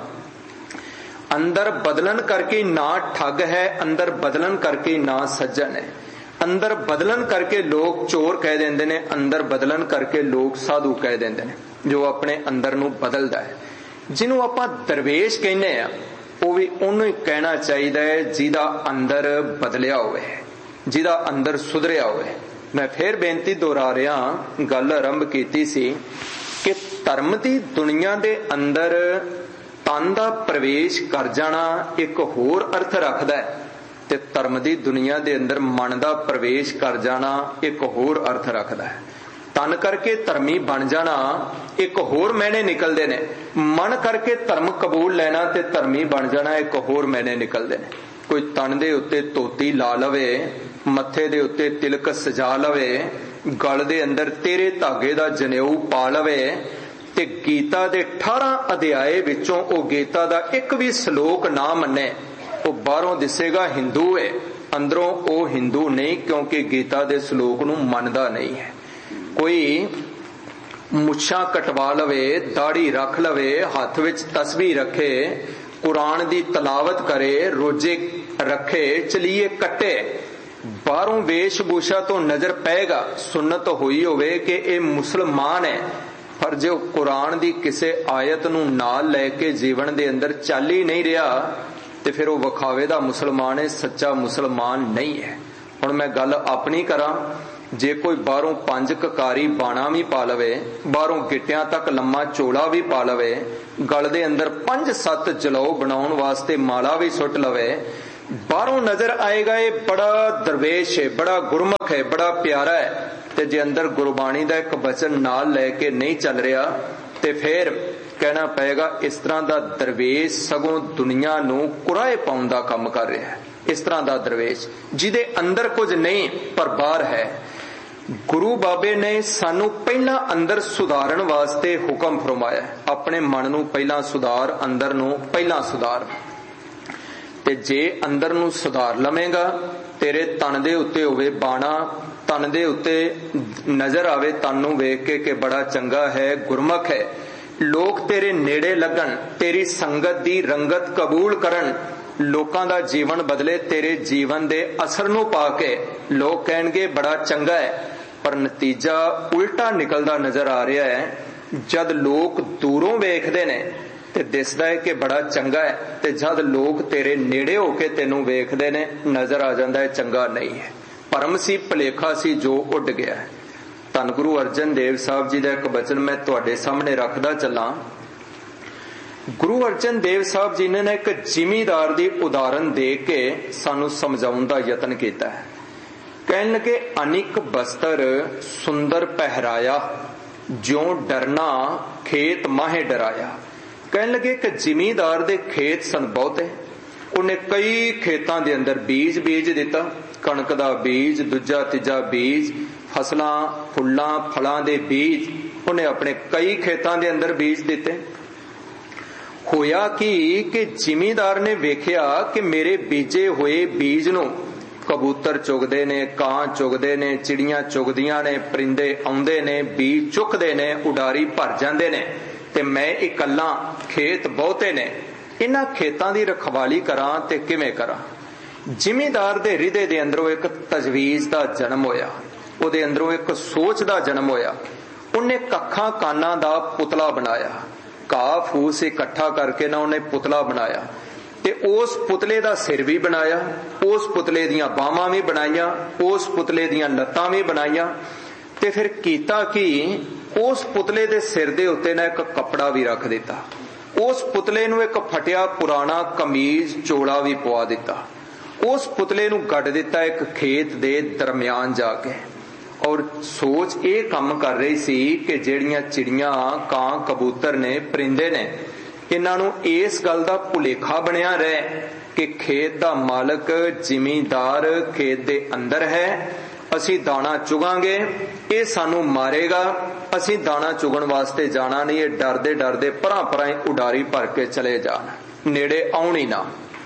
ਅੰਦਰ ਬਦਲਣ ਕਰਕੇ ਨਾ ਠੱਗ ਹੈ, ਅੰਦਰ ਬਦਲਣ ਕਰਕੇ ਨਾ ਸੱਜਣ ਹੈ। ਅੰਦਰ ਬਦਲਣ ਕਰਕੇ ਲੋਕ ਚੋਰ ਕਹਿ ਦਿੰਦੇ ਨੇ, ਅੰਦਰ ਬਦਲਣ ਕਰਕੇ ਲੋਕ ਸਾਧੂ ਕਹਿ ਦਿੰਦੇ ਨੇ, ਜੋ ਆਪਣੇ ਅੰਦਰ ਨੂੰ ਬਦਲਦਾ ਹੈ। ਜਿਹਨੂੰ ਆਪਾਂ ਦਰਵੇਸ਼ ਕਹਿੰਦੇ ਆ, ਉਹ ਵੀ ਉਹਨੂੰ ਹੀ ਕਹਿਣਾ ਚਾਹੀਦਾ ਹੈ ਜਿਹਦਾ ਅੰਦਰ ਬਦਲਿਆ ਹੋਵੇ, ਜਿਹਦਾ ਅੰਦਰ ਸੁਧਰਿਆ ਹੋਵੇ। ਮੈਂ ਫੇਰ ਬੇਨਤੀ ਦੁਹਰਾ ਰਿਹਾ, ਗੱਲ ਆਰੰਭ ਕੀਤੀ ਸੀ ਕਿ ਧਰਮ ਦੀ ਦੁਨੀਆ ਦੇ ਅੰਦਰ ਤਨ ਦਾ ਪ੍ਰਵੇਸ਼ ਕਰ ਜਾਣਾ ਇੱਕ ਹੋਰ ਅਰਥ ਰੱਖਦਾ ਹੈ, ਤੇ ਧਰਮ ਦੀ ਦੁਨੀਆ ਦੇ ਅੰਦਰ ਮਨ ਦਾ ਪ੍ਰਵੇਸ਼ ਕਰ ਜਾਣਾ ਇੱਕ ਹੋਰ ਅਰਥ ਰੱਖਦਾ ਹੈ। ਤਨ ਕਰਕੇ ਧਰਮੀ ਬਣ ਜਾਣਾ ਇੱਕ ਹੋਰ ਮਾਇਨੇ ਨਿਕਲਦੇ ਨੇ, ਮਨ ਕਰਕੇ ਧਰਮ ਕਬੂਲ ਲੈਣਾ ਤੇ ਧਰਮੀ ਬਣ ਜਾਣਾ ਇੱਕ ਹੋਰ ਮਾਇਨੇ ਨਿਕਲਦੇ ਨੇ। ਕੋਈ ਤਨ ਦੇ ਉੱਤੇ ਧੋਤੀ ਲਾ ਲਵੇ, ਮੱਥੇ ਦੇ ਉੱਤੇ ਤਿਲਕ ਸਜਾ ਲਵੇ, ਗਲ ਦੇ ਅੰਦਰ ਤੇਰੇ ਧਾਗੇ ਦਾ ਜਨੇਊ ਪਾ ਲਵੇ, ਤੇ ਗੀਤਾ ਦੇ 18 ਅਧਿਆਏ ਵਿੱਚੋਂ ਉਹ ਗੀਤਾ ਦਾ ਇੱਕ ਵੀ ਸ਼ਲੋਕ ਨਾ ਮੰਨੇ, ਉਹ ਬਾਹਰੋਂ ਦਿਸੇਗਾ ਹਿੰਦੂ ਹੈ, ਅੰਦਰੋਂ ਉਹ ਹਿੰਦੂ ਨਹੀਂ, ਕਿਉਂਕਿ ਗੀਤਾ ਦੇ ਸ਼ਲੋਕ ਨੂੰ ਮੰਨਦਾ ਨਹੀਂ ਹੈ। ਕੋਈ ਮੁੱਛਾਂ ਕਟਵਾ ਲਵੇ, ਦਾੜੀ ਰੱਖ ਲਵੇ, ਹੱਥ ਵਿੱਚ ਤਸਬੀਹ ਰੱਖੇ, ਕੁਰਾਨ ਦੀ ਤਲਾਵਤ ਕਰੇ, ਰੋਜ਼ੇ ਰੱਖੇ, ਚਲੀਏ ਕੱਟੇ, ਬਾਹਰੋਂ ਵੇਸ਼ ਭੂਸ਼ਾ ਤੋਂ ਨਜ਼ਰ ਪਏਗਾ ਸੁਨਨਤ ਹੋਈ ਹੋਵੇ ਕਿ ਇਹ ਮੁਸਲਮਾਨ ਹੈ, ਪਰ ਜੇ ਉਹ ਕੁਰਾਨ ਦੀ ਕਿਸੇ ਆਇਤ ਨੂੰ ਨਾਲ ਲੈ ਕੇ ਜੀਵਨ ਦੇ ਅੰਦਰ ਚੱਲ ਹੀ ਨਹੀਂ ਰਿਹਾ, ਤੇ ਫਿਰ ਉਹ ਵਿਖਾਵੇ ਦਾ ਮੁਸਲਮਾਨ ਹੈ, ਸੱਚਾ ਮੁਸਲਮਾਨ ਨਹੀਂ ਹੈ। ਹੁਣ ਮੈਂ ਗੱਲ ਆਪਣੀ ਕਰਾਂ, ਜੇ ਕੋਈ ਬਾਹਰੋਂ 5 ਕਕਾਰੀ ਬਾਣਾ ਵੀ ਪਾ ਲਵੇ, ਬਾਹਰੋਂ ਗਿੱਟਿਆਂ ਤੱਕ ਲੰਮਾ ਚੋਲਾ ਵੀ ਪਾ ਲਵੇ, ਗਲ ਦੇ ਅੰਦਰ 5-7 ਜਲੌ ਬਣਾਉਣ ਵਾਸਤੇ ਮਾਲਾ ਵੀ ਸੁੱਟ ਲਵੇ, बाहरों नजर आएगा ये बड़ा दरवेश है, बड़ा गुरमुख है, बड़ा प्यारा है, ते जे अंदर गुरबाणी दा एक वचन नाल लैके नहीं चल रहा ते फिर कहना पएगा इस तरह दा दरवेश सगों दुनिया नूं कुराए पाउण दा काम कर रहा है। इस तरह दा दरवेश जिहदे अंदर कुछ नहीं पर बाहर है। गुरु बाबे ने सानू पहला अंदर सुधारन वास्ते हुक्म फरमाया, अपने मन नूं पहला सुधार, अंदर नूं पहला सुधार। ते जे अंदर नूं सुधार लवेगा, तेरे तन दे उत्ते होवे बाणा, तन दे उत्ते नजर आवे तन नूं वेख के बड़ा चंगा है, गुरमुख है, लोग तेरे नेड़े लगन, तेरी संगत दी रंगत कबूल करन, लोकां दा जीवन बदले तेरे जीवन दे असर नूं पा के लोग कहणगे बड़ा चंगा है। पर नतीजा उल्टा निकलदा नजर आ रहा है। जद लोग दूरों वेखदे ने ते दिसदा है कि बड़ा चंगा है, ते जद लोग तेरे नेड़े होके तेनू वेखदे ने नजर आ जांदा है चंगा नहीं है। भरम सी, भुलेखा सी जो उड गया है। धन गुरु अर्जन देव साहब जी दा एक वचन मैं तुहाडे सामने रखदा चलां। गुरु अर्जन देव साहब जी ने एक जिमीदार दी उदाहरण दे के सानू समझाउण दा यतन कीता है। कहन लगे अनिक बस्तर सुंदर पहराया, ज्यों डरना खेत माहे डराया। कहन लगे कि जिमीदार दे खेत सन बहुते, उन्हें कई खेतां दे अंदर बीज बीज दिता, कणक दा बीज, दूजा तीजा बीज, फसलां फुल्लां फलां दे बीज उन्हें अपने कई खेतां दे अंदर बीज दिते। होया कि जिमीदार ने वेख्या कि मेरे बीजे होए बीज नूं कबूतर चुगदे ने, कां चुगदे ने, चिड़ियां चुगदियां ने, परिंदे आउंदे ने, बीज चुकदे ने, उडारी भर जांदे ने, ते मैं इकल्ला, खेत बहुते ने, इन्हां खेतां दी रखवाली करां ते किवें करां। जिमीदार दे हृदय दे अंदरों एक तजवीज दा जन्म होया, उहदे अंदरों एक सोच दा जन्म होया। उन्हें कखां कानां दा पुतला बनाया, घाह फूस इकट्ठा करके ना उन्हें पुतला बनाया, ते उस पुतले दा सिर भी बनाया, उस पुतले दियां बाहां भी बनाईयां, उस पुतले दियां लत्तां भी बनाईयां, ते फिर कीता कि उस पुतले दे सिर दे उत्ते ना एक कपड़ा भी रख दिता, उस पुतले नूं एक फटिया पुराना कमीज चोला भी पवा दिता, उस पुतले नूं गड्ड दिता एक खेत दे दरम्यान जाके। और सोच ये काम कर रही सी कि जेड़ियां चिड़ियां कां कबूतर ने, परिंदे ने, इन्हां नूं इस गल दा भुलेखा बनिया रहे कि खेत दा मालक जिमीदार खेत दे अंदर है, असी दाना चुगांगे, ये सानू मारेगा, असी दाना चुगण वास्ते जाना नहीं, ये डरदे डरदे परां परां उडारी भर के चले जान, नेड़े आउण ही ना।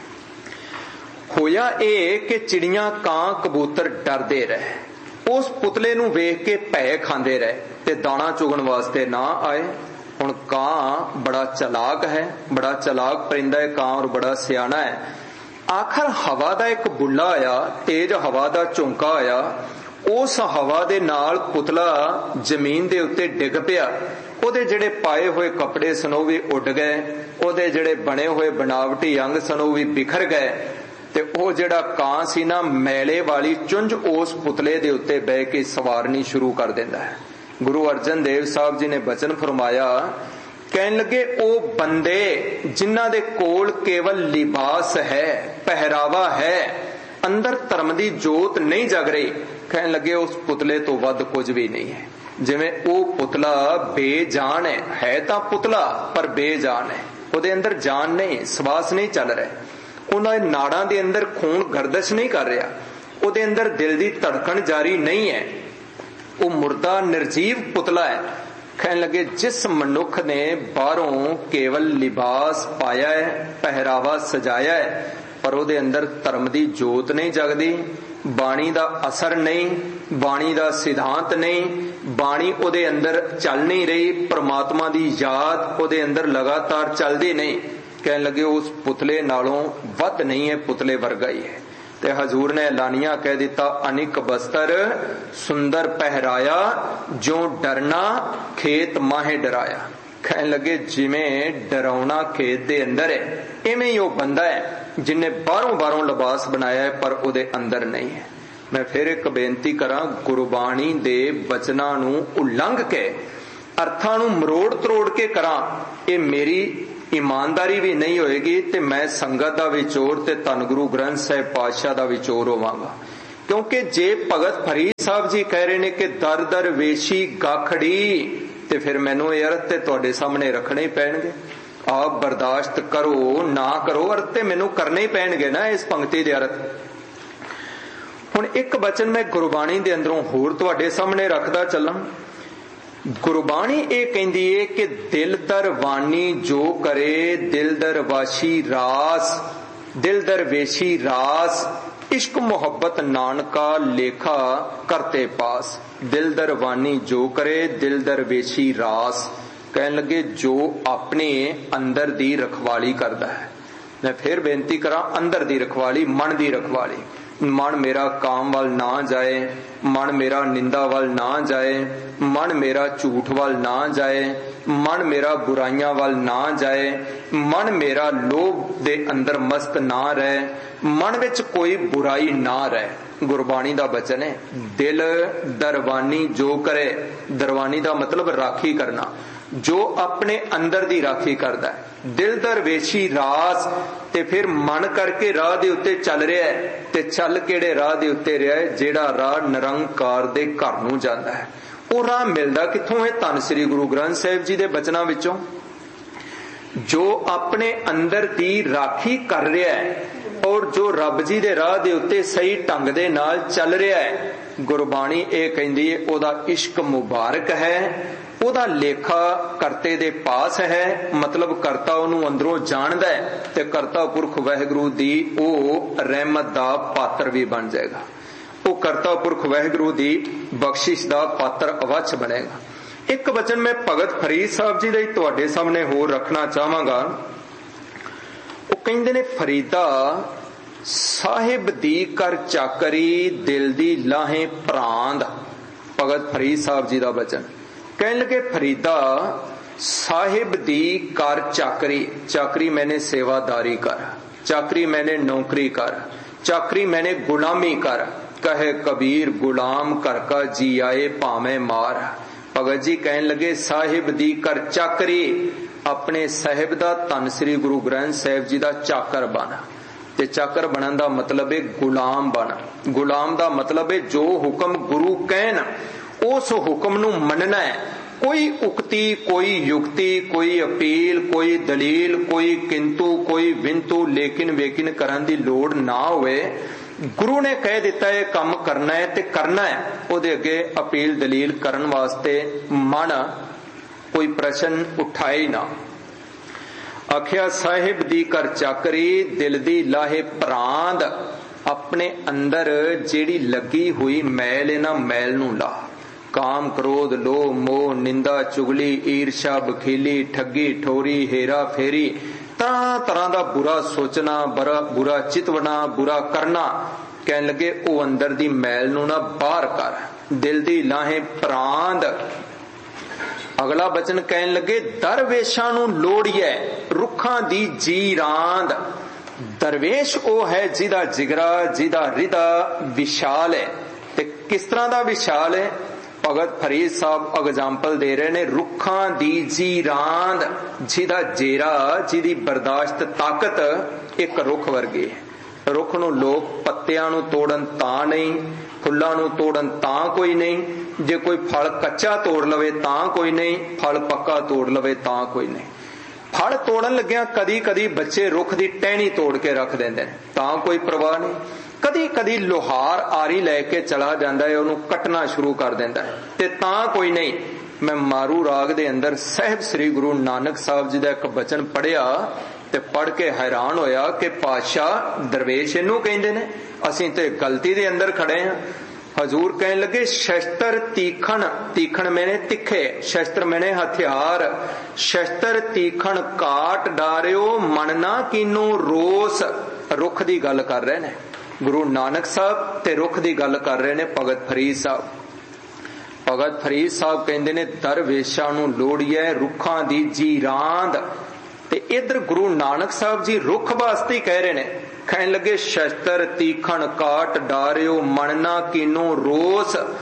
होया ये कि चिड़ियां कां कबूतर डरदे रहे, उस पुतले नूं वेख के भै खांदे रहे ते दाना चुगण वास्ते ना आए। हुण कां बड़ा चलाक है, बड़ा चलाक परिंदा है कां, और बड़ा सियाना है। आखिर हवा दा एक बुल्ला आया, तेज हवा दा झोंका आया, उस हवा दे नाल पुतला जमीन दे उत्ते डिग पिया, ओदे जेड़े पाए हुए कपड़े सन ओह भी उड गए, ओदे जेड़े बने हुए बनावटी अंग सन ओह भी बिखर गए, ते ओह जेड़ा कां सी ना मैले वाली चुंझ उस पुतले दे उत्ते बह के सवारनी शुरू कर दिंदा है। गुरु अर्जन देव साहब जी ने वचन फरमाया, कहन लगे ओ बंदे जिन्हां दे कोल केवल लिबास है, पहरावा है, अंदर धर्म दी जोत नहीं जग रही, कहन लगे उस पुतले तो वध कुछ भी नहीं है। जिवें ओ पुतला बेजान है तां पुतला पर बेजान है, ओदे अंदर जान नहीं, श्वास नहीं चल रहा, उन्हां नाड़ां दे अंदर खून गर्दिश नहीं कर रहा, ओदे अंदर दिल दी धड़कन जारी नहीं है, वो मुर्दा निर्जीव पुतला है। कहने लगे जिस मनुख ने बाहरों केवल लिबास पाया है, पहरावा सजाया है, पर ओदे अंदर धर्म दी जोत नहीं जगदी, बाणी दा असर नहीं, बाणी दा सिद्धांत नहीं, बाणी ओदे अंदर चल नहीं रही, परमात्मा दी याद ओदे अंदर लगातार चलदी नहीं, कहने लगे उस पुतले नालों वध नहीं है, पुतले वर्गा ही है। ते हजूर ने लानिया कह दिता, अनिक बस्तर सुंदर पहराया, जो डरना खेत माहे डराया। कहने लगे जिमें डरावना खेत दे अंदर है, इवें ही वो बंदा है जिन्हें बारों बारों लिबास बनाया है पर उहदे अंदर नहीं है। मैं फिर एक बेनती करा, गुरबाणी दे वचनां नूं उलंघ के अर्थां नूं मरोड़ तरोड़ के करा, ये मेरी ईमानदारी भी नहीं होएगी ते मैं संगत दा विचोर ते धन गुरु ग्रंथ साहिब पातशाह दा विचोर होवांगा। क्योंकि जे भगत फरीद साहब जी कह रहे ने कि दर दर वेशी गाखड़ी, ते फिर मैनू ये अर्थ ते तुहाडे सामने रखने ही पैणगे। आप बर्दाश्त करो ना करो, अर्थ ते मैनू करने ही पैणगे ना इस पंक्ति दे अर्थ। हुण एक वचन मैं गुरबाणी दे अंदरों होर तुहाडे सामने रखदा चलां। गुरबाणी ये कहंदी है कि दिल दर वाणी जो करे दिल दर वाशी रास, दिल दर वेशी रास, इश्क मोहब्बत नानका लेखा करते पास। दिल दर वाणी जो करे दिल दर वेशी रास, कहन लगे जो अपने अंदर दी रखवाली करदा है। मैं फिर बेनती करा, अंदर दी रखवाली, मन दी रखवाली। मन मेरा काम वाल ना जाए, मन मेरा निंदा वाल ना जाए, मन मेरा झूठ वाल ना जाए, मन मेरा बुराइयां वाल ना जाए, मन मेरा लोभ दे अंदर मस्त ना रहे, मन विच कोई बुराई ना रहे। गुरबाणी दा वचन है, दिल दरवानी जो करे, दरवानी दा मतलब राखी करना, जो अपने अंदर दी राखी करदा है। दिल दरवेशी रास, ते फिर मन करके राह दे उत्ते चल रहा है, ते चल केड़े राह दे उत्ते रहा है, जेड़ा राह निरंकार दे घर नूं जांदा है। वो राह मिलदा कित्थों है? धन श्री गुरु ग्रंथ साहिब जी दे वचनां विचों। जो अपने अंदर दी राखी कर रहा है और जो रब जी दे राह दे उत्ते सही ढंग दे नाल चल रहा है, गुरबाणी ये कहंदी है ओदा इश्क मुबारक है, ओदा लेखा करते दे पास है। मतलब करता ओनू अंदरों जानदा है ते करता पुरख वाहिगुरू दी ओ रहमत दा पात्र भी बन जाएगा। वो करता पुरख वाहिगुरू दी बख्शिश दा पात्र अवश्य बनेगा। एक वचन मैं भगत फरीद साहब जी दे तुहाडे सामने होर रखना चाहांगा। वो कहंदे ने, फरीदा साहिब दी कर चाकरी दिल दी लाहे प्रांद। भगत फरीद साहब जी दा वचन कहने लगे, फरीदा साहिब दी कर चाकरी, चाकरी मैंने सेवादारी कर, चाकरी मैंने नौकरी कर, चाकरी मैंने गुलामी कर। कहे कबीर गुलाम कर का जी आए भावें मार। भगत जी कहने लगे, साहिब दी कर चाकरी, अपने साहिब दा धन श्री गुरु ग्रंथ साहिब जी दा चाकर बन। ते चाकर बनन दा मतलब है गुलाम बन। गुलाम दा मतलब है जो हुक्म गुरु कहन उस हुक्म नू मनना है। कोई उक्ति, कोई युक्ति, कोई अपील, कोई दलील, कोई किंतु, कोई विंतु, लेकिन वेकिन करन दी लोड़ ना होवे। गुरु ने कह दिता है काम करना है ते करना है, ओदे अगे अपील दलील करन वास्ते मन कोई प्रश्न उठाए ना। आखिया साहिब दी कर चाकरी दिल दी लाहे प्रांद, अपने अंदर जेड़ी लगी हुई मैल है ना, मैल नू ला। काम क्रोध लोभ मोह निंदा चुगली ईर्षा बखीली ठगी ठोरी हेरा फेरी तरह तरह का बुरा सोचना, बुरा चितवना, बुरा करना। कहने लगे ओ अंदर दी मैल नू ना बाहर कर, दिल दी लाहे प्रांद। अगला वचन कहने लगे, दरवेशां नू लोड़िए रुखां दी जी रांद। दरवेश ओ है जिदा जिगरा जिदा रिदा विशाल है। ते किस तरह दा विशाल है? भगत फरीद साहब एग्जाम्पल दे रहे ने, रुखां दी जी रांद, जिदा जेरा जिदी बर्दाश्त ताकत एक रुख वर्गी है। रुख नू लोग पत्तियां नू तोड़न तां नहीं, फुल्लां नू तोड़न तां कोई नहीं, जे कोई फल कच्चा तोड़ लवे तां कोई नहीं, फल पक्का तोड़ लवे तां कोई नहीं। फल तोड़न लग्या कदी कदी बच्चे रुख दी टहनी तोड़ के रख देंदे ने, तां कोई परवाह नहीं। कदी कदी लोहार आरी लैके चला जांदा है, उन्होंने कटना शुरू कर देंदा है, ते तां कोई नहीं। मैं मारू राग दे अंदर साहिब श्री गुरु नानक साहब जी दा एक वचन पढ़िया ते पढ़ के हैरान होया कि पातशाह दरवेश इनू कहंदे ने, असीं ते गलती दे अंदर खड़े हैं। हजूर कहने लगे, शस्त्र तीखण, तीखण मैंने तिखे, शस्त्र मैंने हथियार, शस्त्र तीखण काट डारियो मनना कीनू रोस। रुख दी गल कर रहे ने गुरु नानक साहब ते रुख दी गल कर रहे ने भगत फरीद साहब। भगत फरीद साहब कहंदे ने, दरवेशां नू लोड़िए रुखां दी जी रांद। ते इधर गुरु नानक साहब जी रुख वास्ते कह रहे ने। कहने लगे, शस्त्र तीखण काट डारियो मनना कीनू रोस।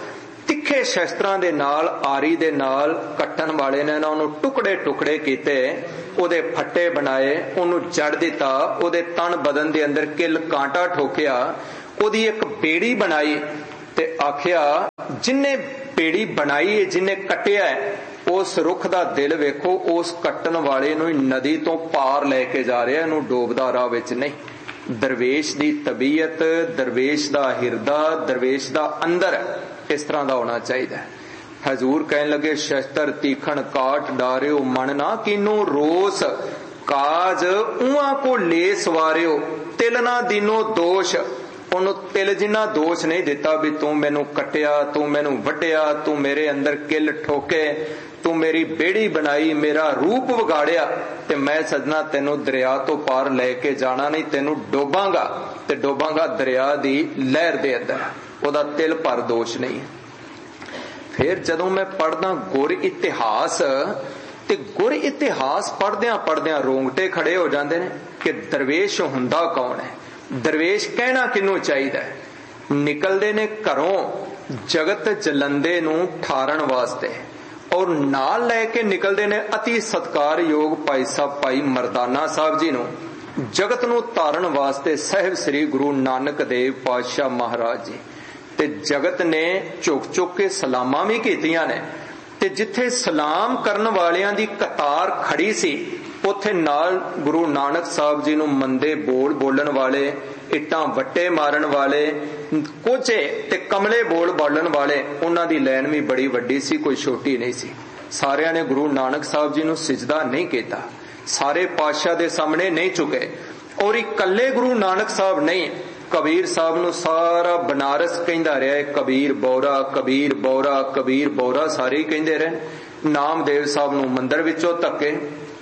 ਤਿੱਖੇ ਸ਼ਸਤਰਾਂ ਦੇ ਨਾਲ, ਆਰੀ ਦੇ ਨਾਲ ਕੱਟਣ ਵਾਲੇ ਨੇ ਨਾ ਉਹਨੂੰ ਟੁਕੜੇ ਟੁਕੜੇ ਕੀਤੇ, ਉਹਦੇ ਫੱਟੇ ਬਣਾਏ, ਉਹਨੂੰ ਜੜ ਦਿੱਤਾ, ਉਹਦੇ ਤਨ ਬਦਨ ਦੇ ਅੰਦਰ ਕਿੱਲ ਕਾਂਟਾ ਠੋਕਿਆ, ਉਹਦੀ ਇੱਕ ਬੇੜੀ ਬਣਾਈ ਤੇ ਆਖਿਆ ਜਿੰਨੇ ਬੇੜੀ ਬਣਾਈ, ਜਿੰਨੇ ਕੱਟਿਆ ਉਸ ਰੁੱਖ ਦਾ ਦਿਲ ਵੇਖੋ, ਉਸ ਕੱਟਣ ਵਾਲੇ ਨੂੰ ਨਦੀ ਤੋਂ ਪਾਰ ਲੈ ਕੇ ਜਾ ਰਿਹਾ, ਇਹਨੂੰ ਡੋਬਦਾ ਰਾਹ ਵਿੱਚ ਨਹੀਂ। ਦਰਵੇਸ਼ ਦੀ ਤਬੀਅਤ, ਦਰਵੇਸ਼ ਦਾ ਹਿਰਦਾ, ਦਰਵੇਸ਼ ਦਾ ਅੰਦਰ ਇਸ ਤਰ੍ਹਾਂ ਦਾ ਹੋਣਾ ਚਾਹੀਦਾ ਹੈ। ਹਜ਼ੂਰ ਕਹਿਣ ਲੱਗੇ ਸ਼ਸਤਰ ਤੀਖਣ ਕਾਟ ਡਾਰਿਓ, ਮਨ ਨਾ ਕੀਨੋ ਰੋਸ, ਕਾਜ ਉਹਾਂ ਕੋ ਲੈ ਸਵਾਰਿਓ, ਤਿਲ ਨਾ ਦੀਨੋ ਦੋਸ਼। ਉਹਨੂੰ ਤਿਲ ਜਿੰਨਾ ਦੋਸ਼ ਨਹੀਂ ਦਿੱਤਾ ਵੀ ਤੂੰ ਮੈਨੂੰ ਕੱਟਿਆ, ਤੂੰ ਮੈਨੂੰ ਵੱਢਿਆ, ਤੂੰ ਮੇਰੇ ਅੰਦਰ ਕਿੱਲ ਠੋਕੇ, ਤੂੰ ਮੇਰੀ ਬੇੜੀ ਬਣਾਈ, ਮੇਰਾ ਰੂਪ ਵਿਗਾੜਿਆ, ਤੇ ਮੈਂ ਸਜਣਾ ਤੈਨੂੰ ਦਰਿਆ ਤੋਂ ਪਾਰ ਲੈ ਕੇ ਜਾਣਾ ਨਹੀਂ, ਤੈਨੂੰ ਡੋਬਾਂਗਾ ਤੇ ਡੋਬਾਂਗਾ ਦਰਿਆ ਦੀ ਲਹਿਰ ਦੇ ਅੰਦਰ। ਉਹਦਾ ਤਿਲ ਭਰ ਦੋਸ਼ ਨਹੀਂ। ਫਿਰ ਜਦੋਂ ਮੈਂ ਪੜ੍ਹਦਾ ਗੁਰ ਇਤਿਹਾਸ, ਤੇ ਗੁਰ ਇਤਿਹਾਸ ਪੜ੍ਹਦਿਆਂ ਪੜ੍ਹਦਿਆਂ ਰੋਂਗਟੇ ਖੜੇ ਹੋ ਜਾਂਦੇ ਨੇ ਕਿ ਦਰਵੇਸ਼ ਹੁੰਦਾ ਕੌਣ ਹੈ, ਦਰਵੇਸ਼ ਕਹਿਣਾ ਕਿਹਨੂੰ ਚਾਹੀਦਾ ਹੈ। ਨਿਕਲਦੇ ਨੇ ਘਰੋਂ ਜਗਤ ਜਲੰਦੇ ਨੂੰ ਠਾਰਨ ਵਾਸਤੇ, ਔਰ ਨਾਲ ਲੈ ਕੇ ਨਿਕਲਦੇ ਨੇ ਅਤੀ ਸਤਿਕਾਰਯੋਗ ਭਾਈ ਸਾਹਿਬ ਭਾਈ ਮਰਦਾਨਾ ਸਾਹਿਬ ਜੀ ਨੂੰ, ਜਗਤ ਨੂੰ ਤਾਰਨ ਵਾਸਤੇ ਸਾਹਿਬ ਸ੍ਰੀ ਗੁਰੂ ਨਾਨਕ ਦੇਵ ਪਾਤਸ਼ਾਹ ਮਹਾਰਾਜ ਜੀ। ਤੇ ਜਗਤ ਨੇ ਝੁਕ ਝੁਕ ਕੇ ਸਲਾਮਾਂ ਵੀ ਕੀਤੀਆਂ ਨੇ, ਤੇ ਜਿੱਥੇ ਸਲਾਮ ਕਰਨ ਵਾਲਿਆਂ ਦੀ ਕਤਾਰ ਖੜੀ ਸੀ ਉੱਥੇ ਨਾਲ ਗੁਰੂ ਨਾਨਕ ਸਾਹਿਬ ਜੀ ਨੂੰ ਮੰਦੇ ਬੋਲ ਬੋਲਣ ਵਾਲੇ, ਇੱਟਾਂ ਵੱਟੇ ਮਾਰਨ ਵਾਲੇ, ਕੋਝੇ ਤੇ ਕਮਲੇ ਬੋਲ ਬੋਲਣ ਵਾਲੇ, ਉਹਨਾਂ ਦੀ ਲਾਈਨ ਵੀ ਬੜੀ ਵੱਡੀ ਸੀ, ਕੋਈ ਛੋਟੀ ਨਹੀਂ ਸੀ। ਸਾਰਿਆਂ ਨੇ ਗੁਰੂ ਨਾਨਕ ਸਾਹਿਬ ਜੀ ਨੂੰ ਸਿਜਦਾ ਨਹੀਂ ਕੀਤਾ, ਸਾਰੇ ਪਾਤਸ਼ਾਹ ਦੇ ਸਾਹਮਣੇ ਨਹੀਂ ਝੁਕੇ। ਔਰ ਇਕੱਲੇ ਗੁਰੂ ਨਾਨਕ ਸਾਹਿਬ ਨਹੀਂ, ਕਬੀਰ ਸਾਹਿਬ ਨੂੰ ਸਾਰਾ ਬਨਾਰਸ ਕਹਿੰਦਾ ਰਿਹਾ, ਕਬੀਰ ਬੌਰਾ, ਕਬੀਰ ਬੌਰਾ, ਕਬੀਰ ਬੌਰਾ, ਸਾਰੇ ਕਹਿੰਦੇ ਰਹੇ। ਨਾਮਦੇਵ ਸਾਹਿਬ ਨੂੰ ਮੰਦਰ ਵਿੱਚੋਂ ਧੱਕੇ,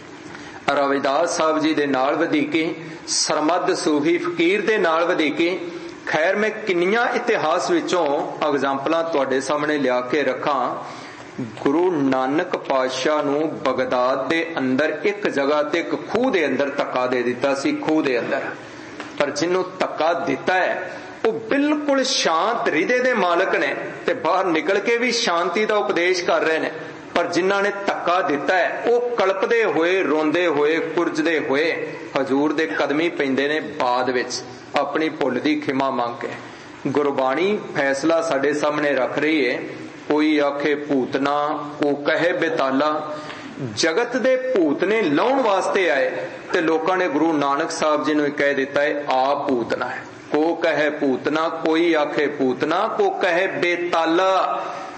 ਰਵਿਦਾਸ ਸਾਹਿਬ ਜੀ ਦੇ ਨਾਲ ਵਧੀਕੀ, ਸਰਮਦ ਸੂਫੀ ਫਕੀਰ ਦੇ ਨਾਲ ਵਧੀਕੀ। ਖੈਰ ਮੈਂ ਕਿੰਨੀਆਂ ਇਤਿਹਾਸ ਵਿੱਚੋਂ ਐਗਜ਼ਾਮਪਲਾਂ ਤੁਹਾਡੇ ਸਾਹਮਣੇ ਲਿਆ ਕੇ ਰੱਖਾਂ। ਗੁਰੂ ਨਾਨਕ ਪਾਤਸ਼ਾਹ ਨੂੰ ਬਗਦਾਦ ਦੇ ਅੰਦਰ ਇੱਕ ਜਗ੍ਹਾ ਤੇ ਇੱਕ ਖੂਹ ਦੇ ਅੰਦਰ ਧੱਕਾ ਦੇ ਦਿੱਤਾ ਸੀ, ਖੂਹ ਦੇ ਅੰਦਰ। ਪਰ ਜਿਹਨੂੰ ਧੱਕਾ ਦਿੱਤਾ ਹੈ ਉਹ ਬਿਲਕੁਲ ਸ਼ਾਂਤ ਹਿਰਦੇ ਦੇ ਮਾਲਕ ਨੇ, ਤੇ ਬਾਹਰ ਨਿਕਲ ਕੇ ਵੀ ਸ਼ਾਂਤੀ ਦਾ ਉਪਦੇਸ਼ ਕਰ ਰਹੇ ਨੇ। ਪਰ ਜਿਨ੍ਹਾਂ ਨੇ ਧੱਕਾ ਦਿੱਤਾ ਹੈ ਉਹ ਕਲਪਦੇ ਹੋਏ, ਰੋਂਦੇ ਹੋਏ, ਕੁਰਜਦੇ ਹੋਏ ਹਜ਼ੂਰ ਦੇ ਕਦਮੀ ਪੈਂਦੇ ਨੇ ਬਾਅਦ ਵਿੱਚ, ਆਪਣੀ ਭੁੱਲ ਦੀ ਖਿਮਾ ਮੰਗ ਕੇ। ਗੁਰਬਾਣੀ ਫੈਸਲਾ ਸਾਡੇ ਸਾਹਮਣੇ ਰੱਖ ਰਹੀ ਹੈ, ਕੋਈ ਆਖੇ ਭੂਤਨਾ, ਕੋ ਕਹੇ ਬੇਤਾਲਾ। ਜਗਤ ਦੇ ਭੂਤ ਨੇ ਲਾਉਣ ਵਾਸਤੇ ਆਏ, ਤੇ ਲੋਕਾਂ ਨੇ ਗੁਰੂ ਨਾਨਕ ਸਾਹਿਬ ਜੀ ਨੂੰ ਕਹਿ ਦਿੱਤਾ ਹੈ ਆ ਭੂਤਨਾ ਹੈ। ਕੋ ਕਹੇ ਭੂਤਨਾ, ਕੋਈ ਆਖੇ ਭੂਤਨਾ, ਕੋ ਕਹੇ ਬੇਤਾਲਾ।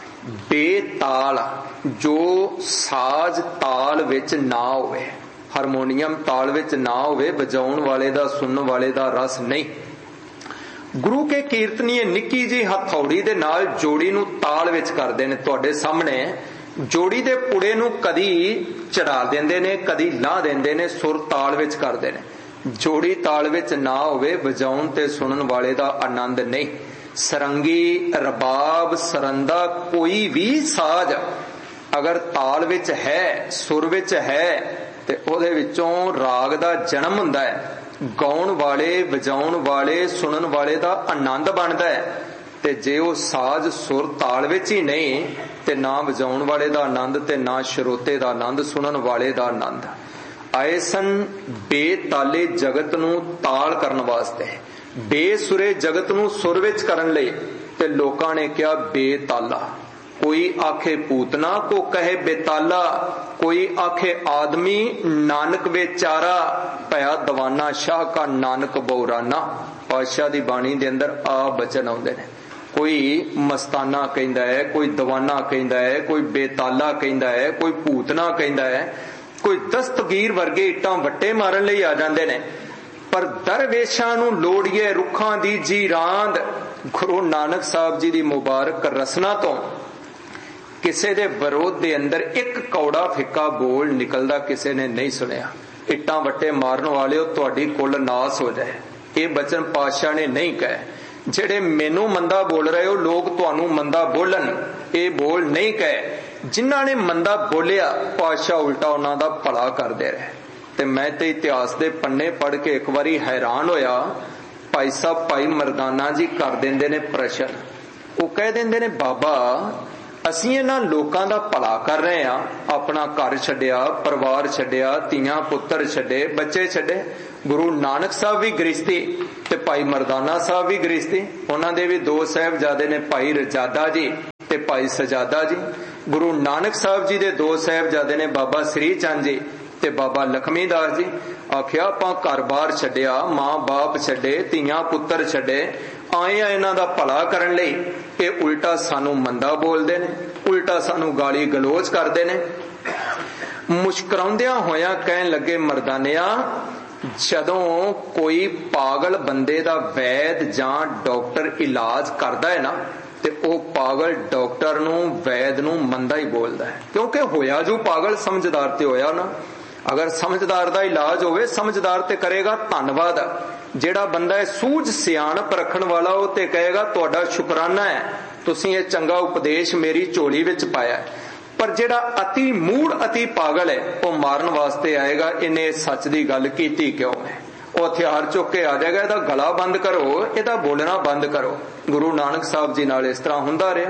ਬੇਤਾਲ, ਜੋ ਸਾਜ਼ ਤਾਲ ਵਿੱਚ ਨਾ ਹੋਵੇ, ਹਾਰਮੋਨੀਅਮ ਤਾਲ ਵਿੱਚ ਨਾ ਹੋਵੇ, ਵਜਾਉਣ ਵਾਲੇ ਦਾ, ਸੁਣਨ ਵਾਲੇ ਦਾ ਰਸ ਨਹੀਂ। ਗੁਰੂ ਕੇ ਕੀਰਤਨੀਏ ਨਿੱਕੀ ਜੀ ਹਥੌੜੀ ਦੇ ਨਾਲ ਜੋੜੀ ਨੂੰ ਤਾਲ ਵਿੱਚ ਕਰਦੇ ਨੇ। ਤੁਹਾਡੇ ਸਾਹਮਣੇ ਜੋੜੀ ਦੇ ਪੁੜੇ ਨੂੰ ਕਦੀ ਚੜਾ ਦਿੰਦੇ ਨੇ, ਕਦੀ ਲਾਹ ਦਿੰਦੇ ਨੇ, ਸੁਰ ਤਾਲ ਵਿੱਚ ਕਰਦੇ ਨੇ। ਜੋੜੀ ਤਾਲ ਵਿੱਚ ਨਾ ਹੋਵੇ, ਵਜਾਉਣ ਤੇ ਸੁਣਨ ਵਾਲੇ ਦਾ ਆਨੰਦ ਨਹੀਂ। ਸਰੰਗੀ, ਰਬਾਬ, ਸਰੰਦਾ, ਕੋਈ ਵੀ ਸਾਜ਼ ਅਗਰ ਤਾਲ ਵਿੱਚ ਹੈ, ਸੁਰ ਵਿੱਚ ਹੈ, ਤੇ ਉਹਦੇ ਵਿੱਚੋਂ ਰਾਗ ਦਾ ਜਨਮ ਹੁੰਦਾ ਹੈ। ਗਾਉਣ ਵਾਲੇ, ਵਜਾਉਣ ਵਾਲੇ, ਸੁਣਨ ਵਾਲੇ ਦਾ ਆਨੰਦ ਬਣਦਾ ਹੈ। ਤੇ ਜੇ ਉਹ ਸਾਜ਼ ਸੁਰ ਤਾਲ ਵਿੱਚ ਹੀ ਨਹੀਂ, ਤੇ ਨਾ ਵਜਾਉਣ ਵਾਲੇ ਦਾ ਆਨੰਦ, ਤੇ ਨਾ ਸਰੋਤੇ ਦਾ ਆਨੰਦ, ਸੁਣਨ ਵਾਲੇ ਦਾ ਆਨੰਦ। ਆਏ ਸਨ ਬੇਤਾਲੇ ਜਗਤ ਨੂੰ ਤਾਲ ਕਰਨ ਵਾਸਤੇ, ਬੇਸੁਰੇ ਜਗਤ ਨੂੰ ਸੁਰ ਵਿੱਚ ਕਰਨ ਲਈ, ਤੇ ਲੋਕਾਂ ਨੇ ਕਿਹਾ ਬੇਤਾਲਾ। ਕੋਈ ਆਖੇ ਪੂਤਨਾ, ਕੋ ਕਹੇ ਬੇਤਾਲਾ। ਕੋਈ ਆਖੇ ਆਦਮੀ, ਨਾਨਕ ਵੇਚਾਰਾ। ਭਇਆ ਦਵਾਨਾ ਸ਼ਾਹ ਕਾ ਨਾਨਕ ਬੌਰਾਨਾ। ਪਾਤਸ਼ਾਹ ਦੀ ਬਾਣੀ ਦੇ ਅੰਦਰ ਆ ਬਚਨ ਆਉਂਦੇ ਨੇ। ਕੋਈ ਮਸਤਾਨਾ ਕਹਿੰਦਾ ਹੈ, ਕੋਈ ਦਵਾਨਾ ਕਹਿੰਦਾ ਹੈ, ਕੋਈ ਬੇਤਾਲਾ ਕਹਿੰਦਾ ਹੈ, ਕੋਈ ਭੂਤਨਾ ਕਹਿੰਦਾ ਹੈ, ਕੋਈ ਦਸਤਗੀਰ ਵਰਗੇ ਇੱਟਾਂ ਵੱਟੇ ਮਾਰਨ ਲਈ ਆ ਜਾਂਦੇ ਨੇ। ਪਰ ਦਰਵੇਸ਼ਾਂ ਨੂੰ ਲੋੜੀਏ ਰੁੱਖਾਂ ਦੀ ਜੀਰਾਂਦ। ਗੁਰੂ ਨਾਨਕ ਸਾਹਿਬ ਜੀ ਦੀ ਮੁਬਾਰਕ ਰਸਨਾ ਤੋਂ ਕਿਸੇ ਦੇ ਵਿਰੋਧ ਦੇ ਅੰਦਰ ਇੱਕ ਕੌੜਾ ਫਿੱਕਾ ਬੋਲ ਨਿਕਲਦਾ ਕਿਸੇ ਨੇ ਨਹੀਂ ਸੁਣਿਆ। ਇੱਟਾਂ ਵੱਟੇ ਮਾਰਨ ਵਾਲਿਓ, ਤੁਹਾਡੀ ਕੁੱਲ ਨਾਸ ਹੋ ਜਾਏ। ਇਹ ਬਚਨ ਪਾਤਸ਼ਾਹ ਨੇ ਨਹੀਂ ਕਹੇ। ਜਿਹੜੇ ਮੈਨੂੰ ਮੰਦਾ ਬੋਲ ਰਹੇ ਹੋ, ਲੋਕ ਤੁਹਾਨੂੰ ਮੰਦਾ ਬੋਲਣ, ਇਹ ਬੋਲ ਨਹੀਂ ਕਹੇ। ਜਿਨ੍ਹਾਂ ਨੇ ਮੰਦਾ ਬੋਲਿਆ, ਪਾਤਸ਼ਾਹ ਉਲਟਾ ਉਹਨਾਂ ਦਾ ਭਲਾ ਕਰਦੇ ਰਹੇ। ਤੇ ਮੈਂ ਤੇ ਇਤਿਹਾਸ ਦੇ ਪੰਨੇ ਪੜ੍ਹ ਕੇ ਇੱਕ ਵਾਰੀ ਹੈਰਾਨ ਹੋਇਆ। ਭਾਈ ਸਾਹਿਬ ਭਾਈ ਮਰਦਾਨਾ ਜੀ ਕਰ ਦਿੰਦੇ ਨੇ ਪ੍ਰਸ਼ਨ, ਉਹ ਕਹਿ ਦਿੰਦੇ ਨੇ ਬਾਬਾ ਅਸੀਂ ਇਹਨਾਂ ਲੋਕਾਂ ਦਾ ਭਲਾ ਕਰ ਰਹੇ ਹਾਂ, ਆਪਣਾ ਘਰ ਛੱਡਿਆ, ਪਰਿਵਾਰ ਛੱਡਿਆ, ਧੀਆਂ ਪੁੱਤਰ ਛੱਡੇ, ਬੱਚੇ ਛੱਡੇ। ਗੁਰੂ ਨਾਨਕ ਸਾਹਿਬ ਵੀ ਗ੍ਰਸਤੀ ਤੇ ਭਾਈ ਮਰਦਾਨਾ ਸਾਹਿਬ ਵੀ ਗ੍ਰਸਤੀ। ਉਹਨਾਂ ਦੇ ਵੀ ਦੋ ਸਾਹਿਬਜ਼ਾਦੇ ਨੇ, ਭਾਈ ਰਜਾਦਾ ਜੀ ਤੇ ਭਾਈ ਸਜਾਦਾ ਜੀ। ਗੁਰੂ ਨਾਨਕ ਸਾਹਿਬ ਜੀ ਦੇ ਦੋ ਸਾਹਿਬਜ਼ਾਦੇ ਨੇ, ਬਾਬਾ ਸ੍ਰੀ ਚੰਦ ਜੀ ਤੇ ਬਾਬਾ ਲਖਮੀ ਦਾਸ ਜੀ। ਆਖਿਆ ਆਪਾਂ ਘਰ-ਬਾਰ ਛੱਡਿਆ, ਮਾਂ ਬਾਪ ਛੱਡੇ, ਧੀਆਂ ਪੁੱਤਰ ਛੱਡੇ, ਆਏ ਆ ਇਹਨਾਂ ਦਾ ਭਲਾ ਕਰਨ ਲਈ। ਇਹ ਉਲਟਾ ਸਾਨੂੰ ਮੰਦਾ ਬੋਲਦੇ ਨੇ, ਉਲਟਾ ਸਾਨੂੰ ਗਾਲੀ ਗਲੋਚ ਕਰਦੇ ਨੇ। ਮੁਸਕਰਾਉਂਦਿਆਂ ਹੋਇਆਂ ਕਹਿਣ ਲੱਗੇ, ਮਰਦਾਨਿਆ ਜਦੋਂ ਕੋਈ ਪਾਗਲ ਬੰਦੇ ਦਾ ਵੈਦ ਜਾਂ ਡਾਕਟਰ ਇਲਾਜ ਕਰਦਾ ਹੈ ਨਾ, ਤੇ ਉਹ ਪਾਗਲ ਡਾਕਟਰ ਨੂੰ, ਵੈਦ ਨੂੰ ਮੰਦਾ ਹੀ ਬੋਲਦਾ ਹੈ। ਕਿਉਂਕਿ ਹੋਇਆ ਜੋ ਪਾਗਲ, ਸਮਝਦਾਰ ਤੇ ਹੋਇਆ ਨਾ। ਅਗਰ ਸਮਝਦਾਰ ਦਾ ਇਲਾਜ ਹੋਵੇ, ਸਮਝਦਾਰ ਤੇ ਕਰੇਗਾ ਧੰਨਵਾਦ। ਜਿਹੜਾ ਬੰਦਾ ਇਹ ਸੂਝ ਸਿਆਣਪ ਰੱਖਣ ਵਾਲਾ, ਉਹ ਤੇ ਕਹੇਗਾ ਤੁਹਾਡਾ ਸ਼ੁਕਰਾਨਾ ਹੈ, ਤੁਸੀਂ ਇਹ ਚੰਗਾ ਉਪਦੇਸ਼ ਮੇਰੀ ਝੋਲੀ ਵਿੱਚ ਪਾਇਆ। ਪਰ ਜਿਹੜਾ ਅਤੀ ਮੂੜ, ਅਤੀ ਪਾਗਲ ਹੈ, ਉਹ ਮਾਰਨ ਵਾਸਤੇ ਆਏਗਾ, ਇਹਨੇ ਸੱਚ ਦੀ ਗੱਲ ਕੀਤੀ ਕਿਉਂ ਹੈ। ਉਹ ਹਥਿਆਰ ਚੁੱਕ ਕੇ ਆ ਜਾਏਗਾ, ਇਹਦਾ ਗਲਾ ਬੰਦ ਕਰੋ, ਇਹਦਾ ਬੋਲਣਾ ਬੰਦ ਕਰੋ। ਗੁਰੂ ਨਾਨਕ ਸਾਹਿਬ ਜੀ ਨਾਲ ਇਸ ਤਰ੍ਹਾਂ ਹੁੰਦਾ ਰਿਹਾ।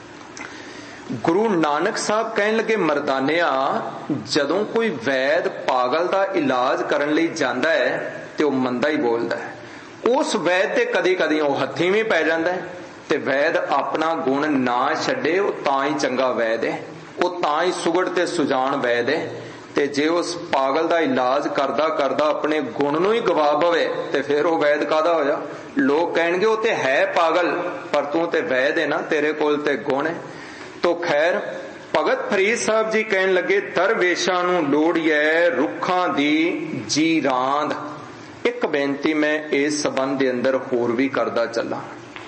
ਗੁਰੂ ਨਾਨਕ ਸਾਹਿਬ ਕਹਿਣ ਲੱਗੇ, ਮਰਦਾਨਿਆ ਜਦੋਂ ਕੋਈ ਵੈਦ ਪਾਗਲ ਦਾ ਇਲਾਜ ਕਰਨ ਲਈ ਜਾਂਦਾ ਹੈ ਤੇ ਉਹ ਮੰਦਾ ਹੀ ਬੋਲਦਾ ਹੈ। ਉਸ ਵੈਦ ਤੇ ਕਦੀ ਕਦੀ ਉਹ ਹੱਥੀਂ ਵੀ ਪੈ ਜਾਂਦਾ ਹੈ। ਤੇ ਵੈਦ ਆਪਣਾ ਗੁਣ ਨਾ ਛੱਡੇ, ਉਹ ਤਾਂ ਹੀ ਚੰਗਾ ਵੈਦ ਹੈ, ਉਹ ਤਾਂ ਹੀ ਸੁਗੜ ਤੇ ਸੁਜਾਨ ਵੈਦ ਹੈ। ਤੇ ਜੇ ਉਸ ਪਾਗਲ ਦਾ ਇਲਾਜ ਕਰਦਾ ਕਰਦਾ ਆਪਣੇ ਗੁਣ ਨੂੰ ਹੀ ਗਵਾ ਬਵੇ, ਤੇ ਫਿਰ ਉਹ ਵੈਦ ਕਾਹਦਾ ਹੋਇਆ। ਲੋਕ ਕਹਿਣਗੇ ਉਹ ਤੇ ਹੈ ਪਾਗਲ, ਪਰ ਤੂੰ ਤੇ ਵੈਦ ਹੈ ਨਾ, ਤੇਰੇ ਕੋਲ ਤੇ ਗੁਣ ਹੈ। ਤੋ ਖੈਰ ਭਗਤ ਫਰੀਦ ਸਾਹਿਬ ਜੀ ਕਹਿਣ ਲੱਗੇ, ਦਰਵੇਸ਼ਾਂ ਨੂੰ ਲੋੜੀਐ ਰੁੱਖਾਂ ਦੀ ਜੀਰਾਂਦ। ਇੱਕ ਬੇਨਤੀ ਮੈਂ ਇਸ ਸੰਬੰਧ ਦੇ ਅੰਦਰ ਹੋਰ ਵੀ ਕਰਦਾ ਚੱਲਾਂ।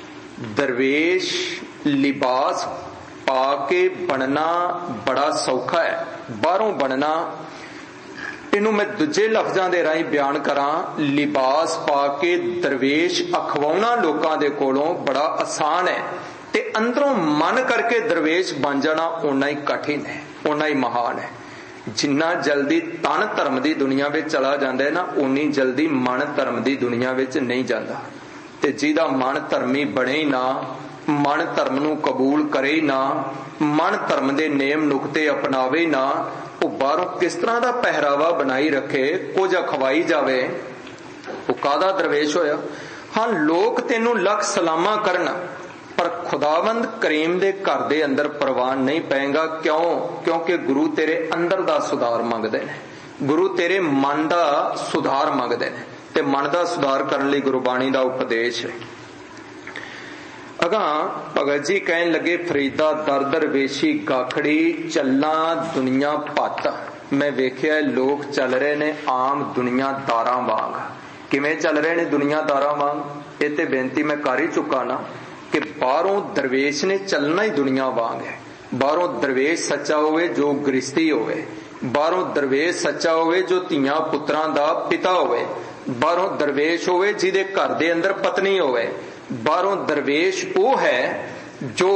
ਦਰਵੇਸ਼ ਲਿਬਾਸ ਪਾ ਕੇ ਬਣਨਾ ਬੜਾ ਸੌਖਾ ਹੈ, ਬਾਹਰੋਂ ਬਣਨਾ। ਇਹਨੂੰ ਮੈਂ ਦੂਜੇ ਲਫ਼ਜ਼ਾਂ ਦੇ ਰਾਹੀਂ ਬਿਆਨ ਕਰਾਂ, ਲਿਬਾਸ ਪਾ ਕੇ ਦਰਵੇਸ਼ ਅਖਵਾਉਣਾ ਲੋਕਾਂ ਦੇ ਕੋਲੋਂ ਬੜਾ ਆਸਾਨ ਹੈ, ਤੇ ਅੰਦਰੋਂ ਮਨ ਕਰਕੇ ਦਰਵੇਸ਼ ਬਣ ਜਾਣਾ ਓਨਾ ਹੀ ਕਠਿਨ ਹੈ, ਓਨਾ ਹੀ ਮਹਾਨ ਹੈ। ਜਿੰਨਾ ਜਲਦੀ ਤਨ ਧਰਮ ਦੀ ਦੁਨੀਆ ਵਿੱਚ ਚਲਾ ਜਾਂਦਾ ਹੈ ਨਾ, ਓਨੀ ਜਲਦੀ ਮਨ ਧਰਮ ਦੀ ਦੁਨੀਆ ਵਿੱਚ ਨਹੀਂ ਜਾਂਦਾ। ਤੇ ਜਿਹਦਾ ਮਨ ਧਰਮੀ ਬਣੇ ਹੀ ਨਾ, ਮਨ ਧਰਮ ਨੂੰ ਕਬੂਲ ਕਰੇ ਹੀ ਨਾ, ਮਨ ਧਰਮ ਦੇ ਨੇਮ ਨੁਕਤੇ ਅਪਣਾਵੇ ਨਾ, ਉਹ ਬਾਹਰੋਂ ਕਿਸ ਤਰ੍ਹਾਂ ਦਾ ਪਹਿਰਾਵਾ ਬਣਾਈ ਰੱਖੇ, ਕੁਝ ਅਖਵਾਈ ਜਾਵੇ, ਉਹ ਕਾਹਦਾ ਦਰਵੇਸ਼ ਹੋਇਆ। ਹਾਂ, ਲੋਕ ਤੈਨੂੰ ਲੱਖ ਸਲਾਮਾਂ ਕਰਨ, ਪਰ ਖੁਦਾਵੰਦ ਕਰੀਮ ਦੇ ਘਰ ਦੇ ਅੰਦਰ ਪ੍ਰਵਾਨ ਨਹੀਂ ਪਏਗਾ। ਕਿਉਂ? ਕਿਉਂਕਿ ਗੁਰੂ ਤੇਰੇ ਅੰਦਰ ਦਾ ਸੁਧਾਰ ਮੰਗਦੇ ਨੇ, ਗੁਰੂ ਤੇਰੇ ਮਨ ਦਾ ਸੁਧਾਰ ਮੰਗਦੇ ਨੇ, ਤੇ ਮਨ ਦਾ ਸੁਧਾਰ ਕਰਨ ਲਈ ਗੁਰਬਾਣੀ ਦਾ ਉਪਦੇਸ਼ ਹੈ। ਅਗਾਂ ਭਗਤ ਜੀ ਕਹਿਣ ਲੱਗੇ, ਫਰੀਦਾ ਦਰ ਦਰਵੇਸ਼ੀ ਗਾਖੜੀ ਚੱਲਾਂ ਦੁਨੀਆ ਭੱਤ। ਮੈਂ ਵੇਖਿਆ ਲੋਕ ਚੱਲ ਰਹੇ ਨੇ ਆਮ ਦੁਨੀਆਦਾਰਾਂ ਵਾਂਗ। ਕਿਵੇਂ ਚੱਲ ਰਹੇ ਨੇ ਦੁਨੀਆਦਾਰਾਂ ਵਾਂਗ? ਇਹ ਤੇ ਬੇਨਤੀ ਮੈਂ ਕਰ ਹੀ ਚੁੱਕਾ ਨਾ ਕਿ ਬਾਹਰੋਂ ਦਰਵੇਸ਼ ਨੇ ਚੱਲਣਾ ਹੀ ਦੁਨੀਆ ਵਾਂਗ ਹੈ। ਬਾਹਰੋਂ ਦਰਵੇਸ਼ ਸੱਚਾ ਹੋਵੇ ਜੋ ਗ੍ਰਸਤੀ ਹੋਵੇ, ਬਾਹਰੋਂ ਦਰਵੇਸ਼ ਸੱਚਾ ਹੋਵੇ ਜੋ ਧੀਆਂ ਪੁੱਤਰਾਂ ਦਾ ਪਿਤਾ ਹੋਵੇ, ਬਾਹਰੋਂ ਦਰਵੇਸ਼ ਹੋਵੇ ਜਿਹਦੇ ਘਰ ਦੇ ਅੰਦਰ ਪਤਨੀ ਹੋਵੇ, ਬਾਹਰੋਂ ਦਰਵੇਸ਼ ਉਹ ਹੈ ਜੋ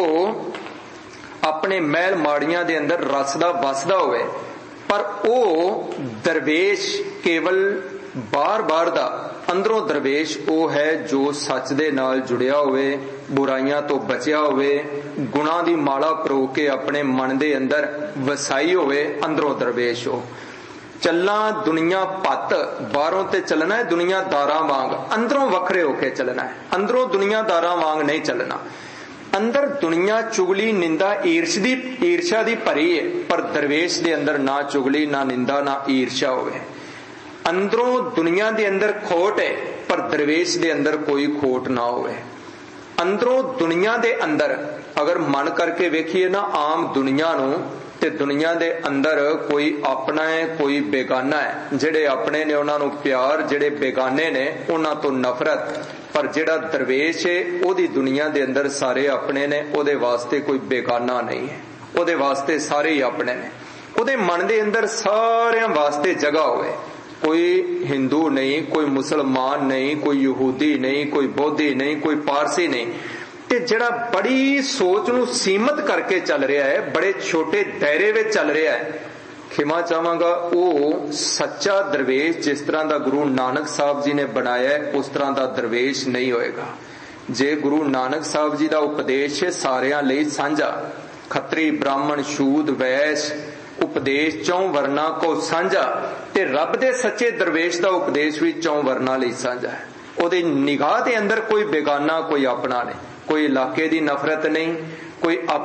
ਆਪਣੇ ਮਹਿਲ ਮਾੜੀਆਂ ਦੇ ਅੰਦਰ ਰਸਦਾ ਵਸਦਾ ਹੋਵੇ। ਪਰ ਉਹ ਦਰਵੇਸ਼ ਕੇਵਲ ਬਾਰ-ਬਾਰ ਦਾ, ਅੰਦਰੋਂ ਦਰਵੇਸ਼ ਉਹ ਹੈ ਜੋ ਸੱਚ ਦੇ ਨਾਲ ਜੁੜਿਆ ਹੋਵੇ, ਬੁਰਾਈਆਂ ਤੋਂ ਬਚਿਆ ਹੋਵੇ, ਗੁਣਾਂ ਦੀ ਮਾਲਾ ਪਰੋ ਕੇ ਆਪਣੇ ਮਨ ਦੇ ਅੰਦਰ ਵਸਾਈ ਹੋਵੇ, ਅੰਦਰੋਂ ਦਰਵੇਸ਼ ਹੋ। ਚੱਲਾਂ ਦੁਨੀਆ ਭੱਤ, ਬਾਹਰੋਂ ਤੇ ਚੱਲਣਾ ਹੈ ਦੁਨੀਆਦਾਰਾਂ ਵਾਂਗ, ਅੰਦਰੋਂ ਵੱਖਰੇ ਹੋ ਕੇ ਚੱਲਣਾ ਹੈ। ਅੰਦਰੋਂ ਦੁਨੀਆਦਾਰਾਂ ਵਾਂਗ ਨਹੀਂ ਚੱਲਣਾ। ਅੰਦਰ ਦੁਨੀਆ ਚੁਗਲੀ ਨਿੰਦਾ ਈਰਸ਼ਾ ਦੀ ਭਰੀ ਹੈ, ਪਰ ਦਰਵੇਸ਼ ਦੇ ਅੰਦਰ ਨਾ ਚੁਗਲੀ, ਨਾ ਨਿੰਦਾ, ਨਾ ਈਰਸ਼ਾ ਹੋਵੇ। ਅੰਦਰੋਂ ਦੁਨੀਆ ਦੇ ਅੰਦਰ ਖੋਟ ਹੈ, ਪਰ ਦਰਵੇਸ਼ ਦੇ ਅੰਦਰ ਕੋਈ ਖੋਟ ਨਾ ਹੋਵੇ। ਅੰਦਰੋਂ ਦੁਨੀਆ ਦੇ ਅੰਦਰ ਅਗਰ ਮਨ ਕਰਕੇ ਵੇਖੀਏ ਨਾ ਆਮ ਦੁਨੀਆ ਨੂੰ, ਤੇ ਦੁਨੀਆ ਦੇ ਅੰਦਰ ਕੋਈ ਆਪਣਾ ਹੈ, ਕੋਈ ਬੇਗਾਨਾ ਹੈ। ਜਿਹੜੇ ਆਪਣੇ ਨੇ ਉਹਨਾਂ ਨੂੰ ਪਿਆਰ, ਜਿਹੜੇ ਬੇਗਾਨੇ ਨੇ ਉਹਨਾਂ ਤੋਂ ਨਫ਼ਰਤ। ਪਰ ਜਿਹੜਾ ਦਰਵੇਸ਼ ਹੈ ਉਹਦੀ ਦੁਨੀਆ ਦੇ ਅੰਦਰ ਸਾਰੇ ਆਪਣੇ ਨੇ, ਉਹਦੇ ਵਾਸਤੇ ਕੋਈ ਬੇਗਾਨਾ ਨਹੀਂ ਹੈ, ਉਹਦੇ ਵਾਸਤੇ ਸਾਰੇ ਹੀ ਆਪਣੇ ਨੇ। ਉਹਦੇ ਮਨ ਦੇ ਅੰਦਰ ਸਾਰਿਆਂ ਵਾਸਤੇ ਜਗ੍ਹਾ ਹੋਵੇ। ਕੋਈ ਹਿੰਦੂ ਨਹੀਂ, ਕੋਈ ਮੁਸਲਮਾਨ ਨਹੀਂ, ਕੋਈ ਯਹੂਦੀ ਨਹੀਂ, ਕੋਈ ਬੋਧੀ ਨਹੀਂ, ਕੋਈ ਪਾਰਸੀ ਨਹੀਂ। ਤੇ ਜਿਹੜਾ ਬੜੀ ਸੋਚ ਨੂੰ ਸੀਮਤ ਕਰਕੇ ਚੱਲ ਰਿਹਾ ਹੈ, ਬੜੇ ਛੋਟੇ ਦਾਇਰੇ ਵਿੱਚ ਚੱਲ ਰਿਹਾ ਹੈ, ਖਿਮਾ ਚਾਹਾਂਗਾ, ਉਹ ਸੱਚਾ ਦਰਵੇਸ਼ ਜਿਸ ਤਰ੍ਹਾਂ ਦਾ ਗੁਰੂ ਨਾਨਕ ਸਾਹਿਬ ਜੀ ਨੇ ਬਣਾਇਆ ਉਸ ਤਰ੍ਹਾਂ ਦਾ ਦਰਵੇਸ਼ ਨਹੀਂ ਹੋਏਗਾ। ਜੇ ਗੁਰੂ ਨਾਨਕ ਸਾਹਿਬ ਜੀ ਦਾ ਉਪਦੇਸ਼ ਸਾਰਿਆਂ ਲਈ ਸਾਂਝਾ, ਖੱਤਰੀ ਬ੍ਰਾਹਮਣ ਸ਼ੂਦ ਵੈਸ਼ ਉਪਦੇਸ਼ ਚੌਂ ਵਰਨਾ ਕੋ ਸਾਂਝਾ, ਤੇ ਰੱਬ ਦੇ ਸੱਚੇ ਦਰਵੇਸ਼ ਦਾ ਉਪਦੇਸ਼ ਵੀ ਚੌਂ ਵਰਨਾ ਲਈ ਸਾਂਝਾ ਹੈ। ਉਹਦੀ ਨਿਗਾਹ ਦੇ ਅੰਦਰ ਕੋਈ ਬੇਗਾਨਾ ਕੋਈ ਆਪਣਾ ਨਹੀਂ, ਕੋਈ ਇਲਾਕੇ ਦੀ ਨਫ਼ਰਤ ਨਹੀਂ, ਕੋਈ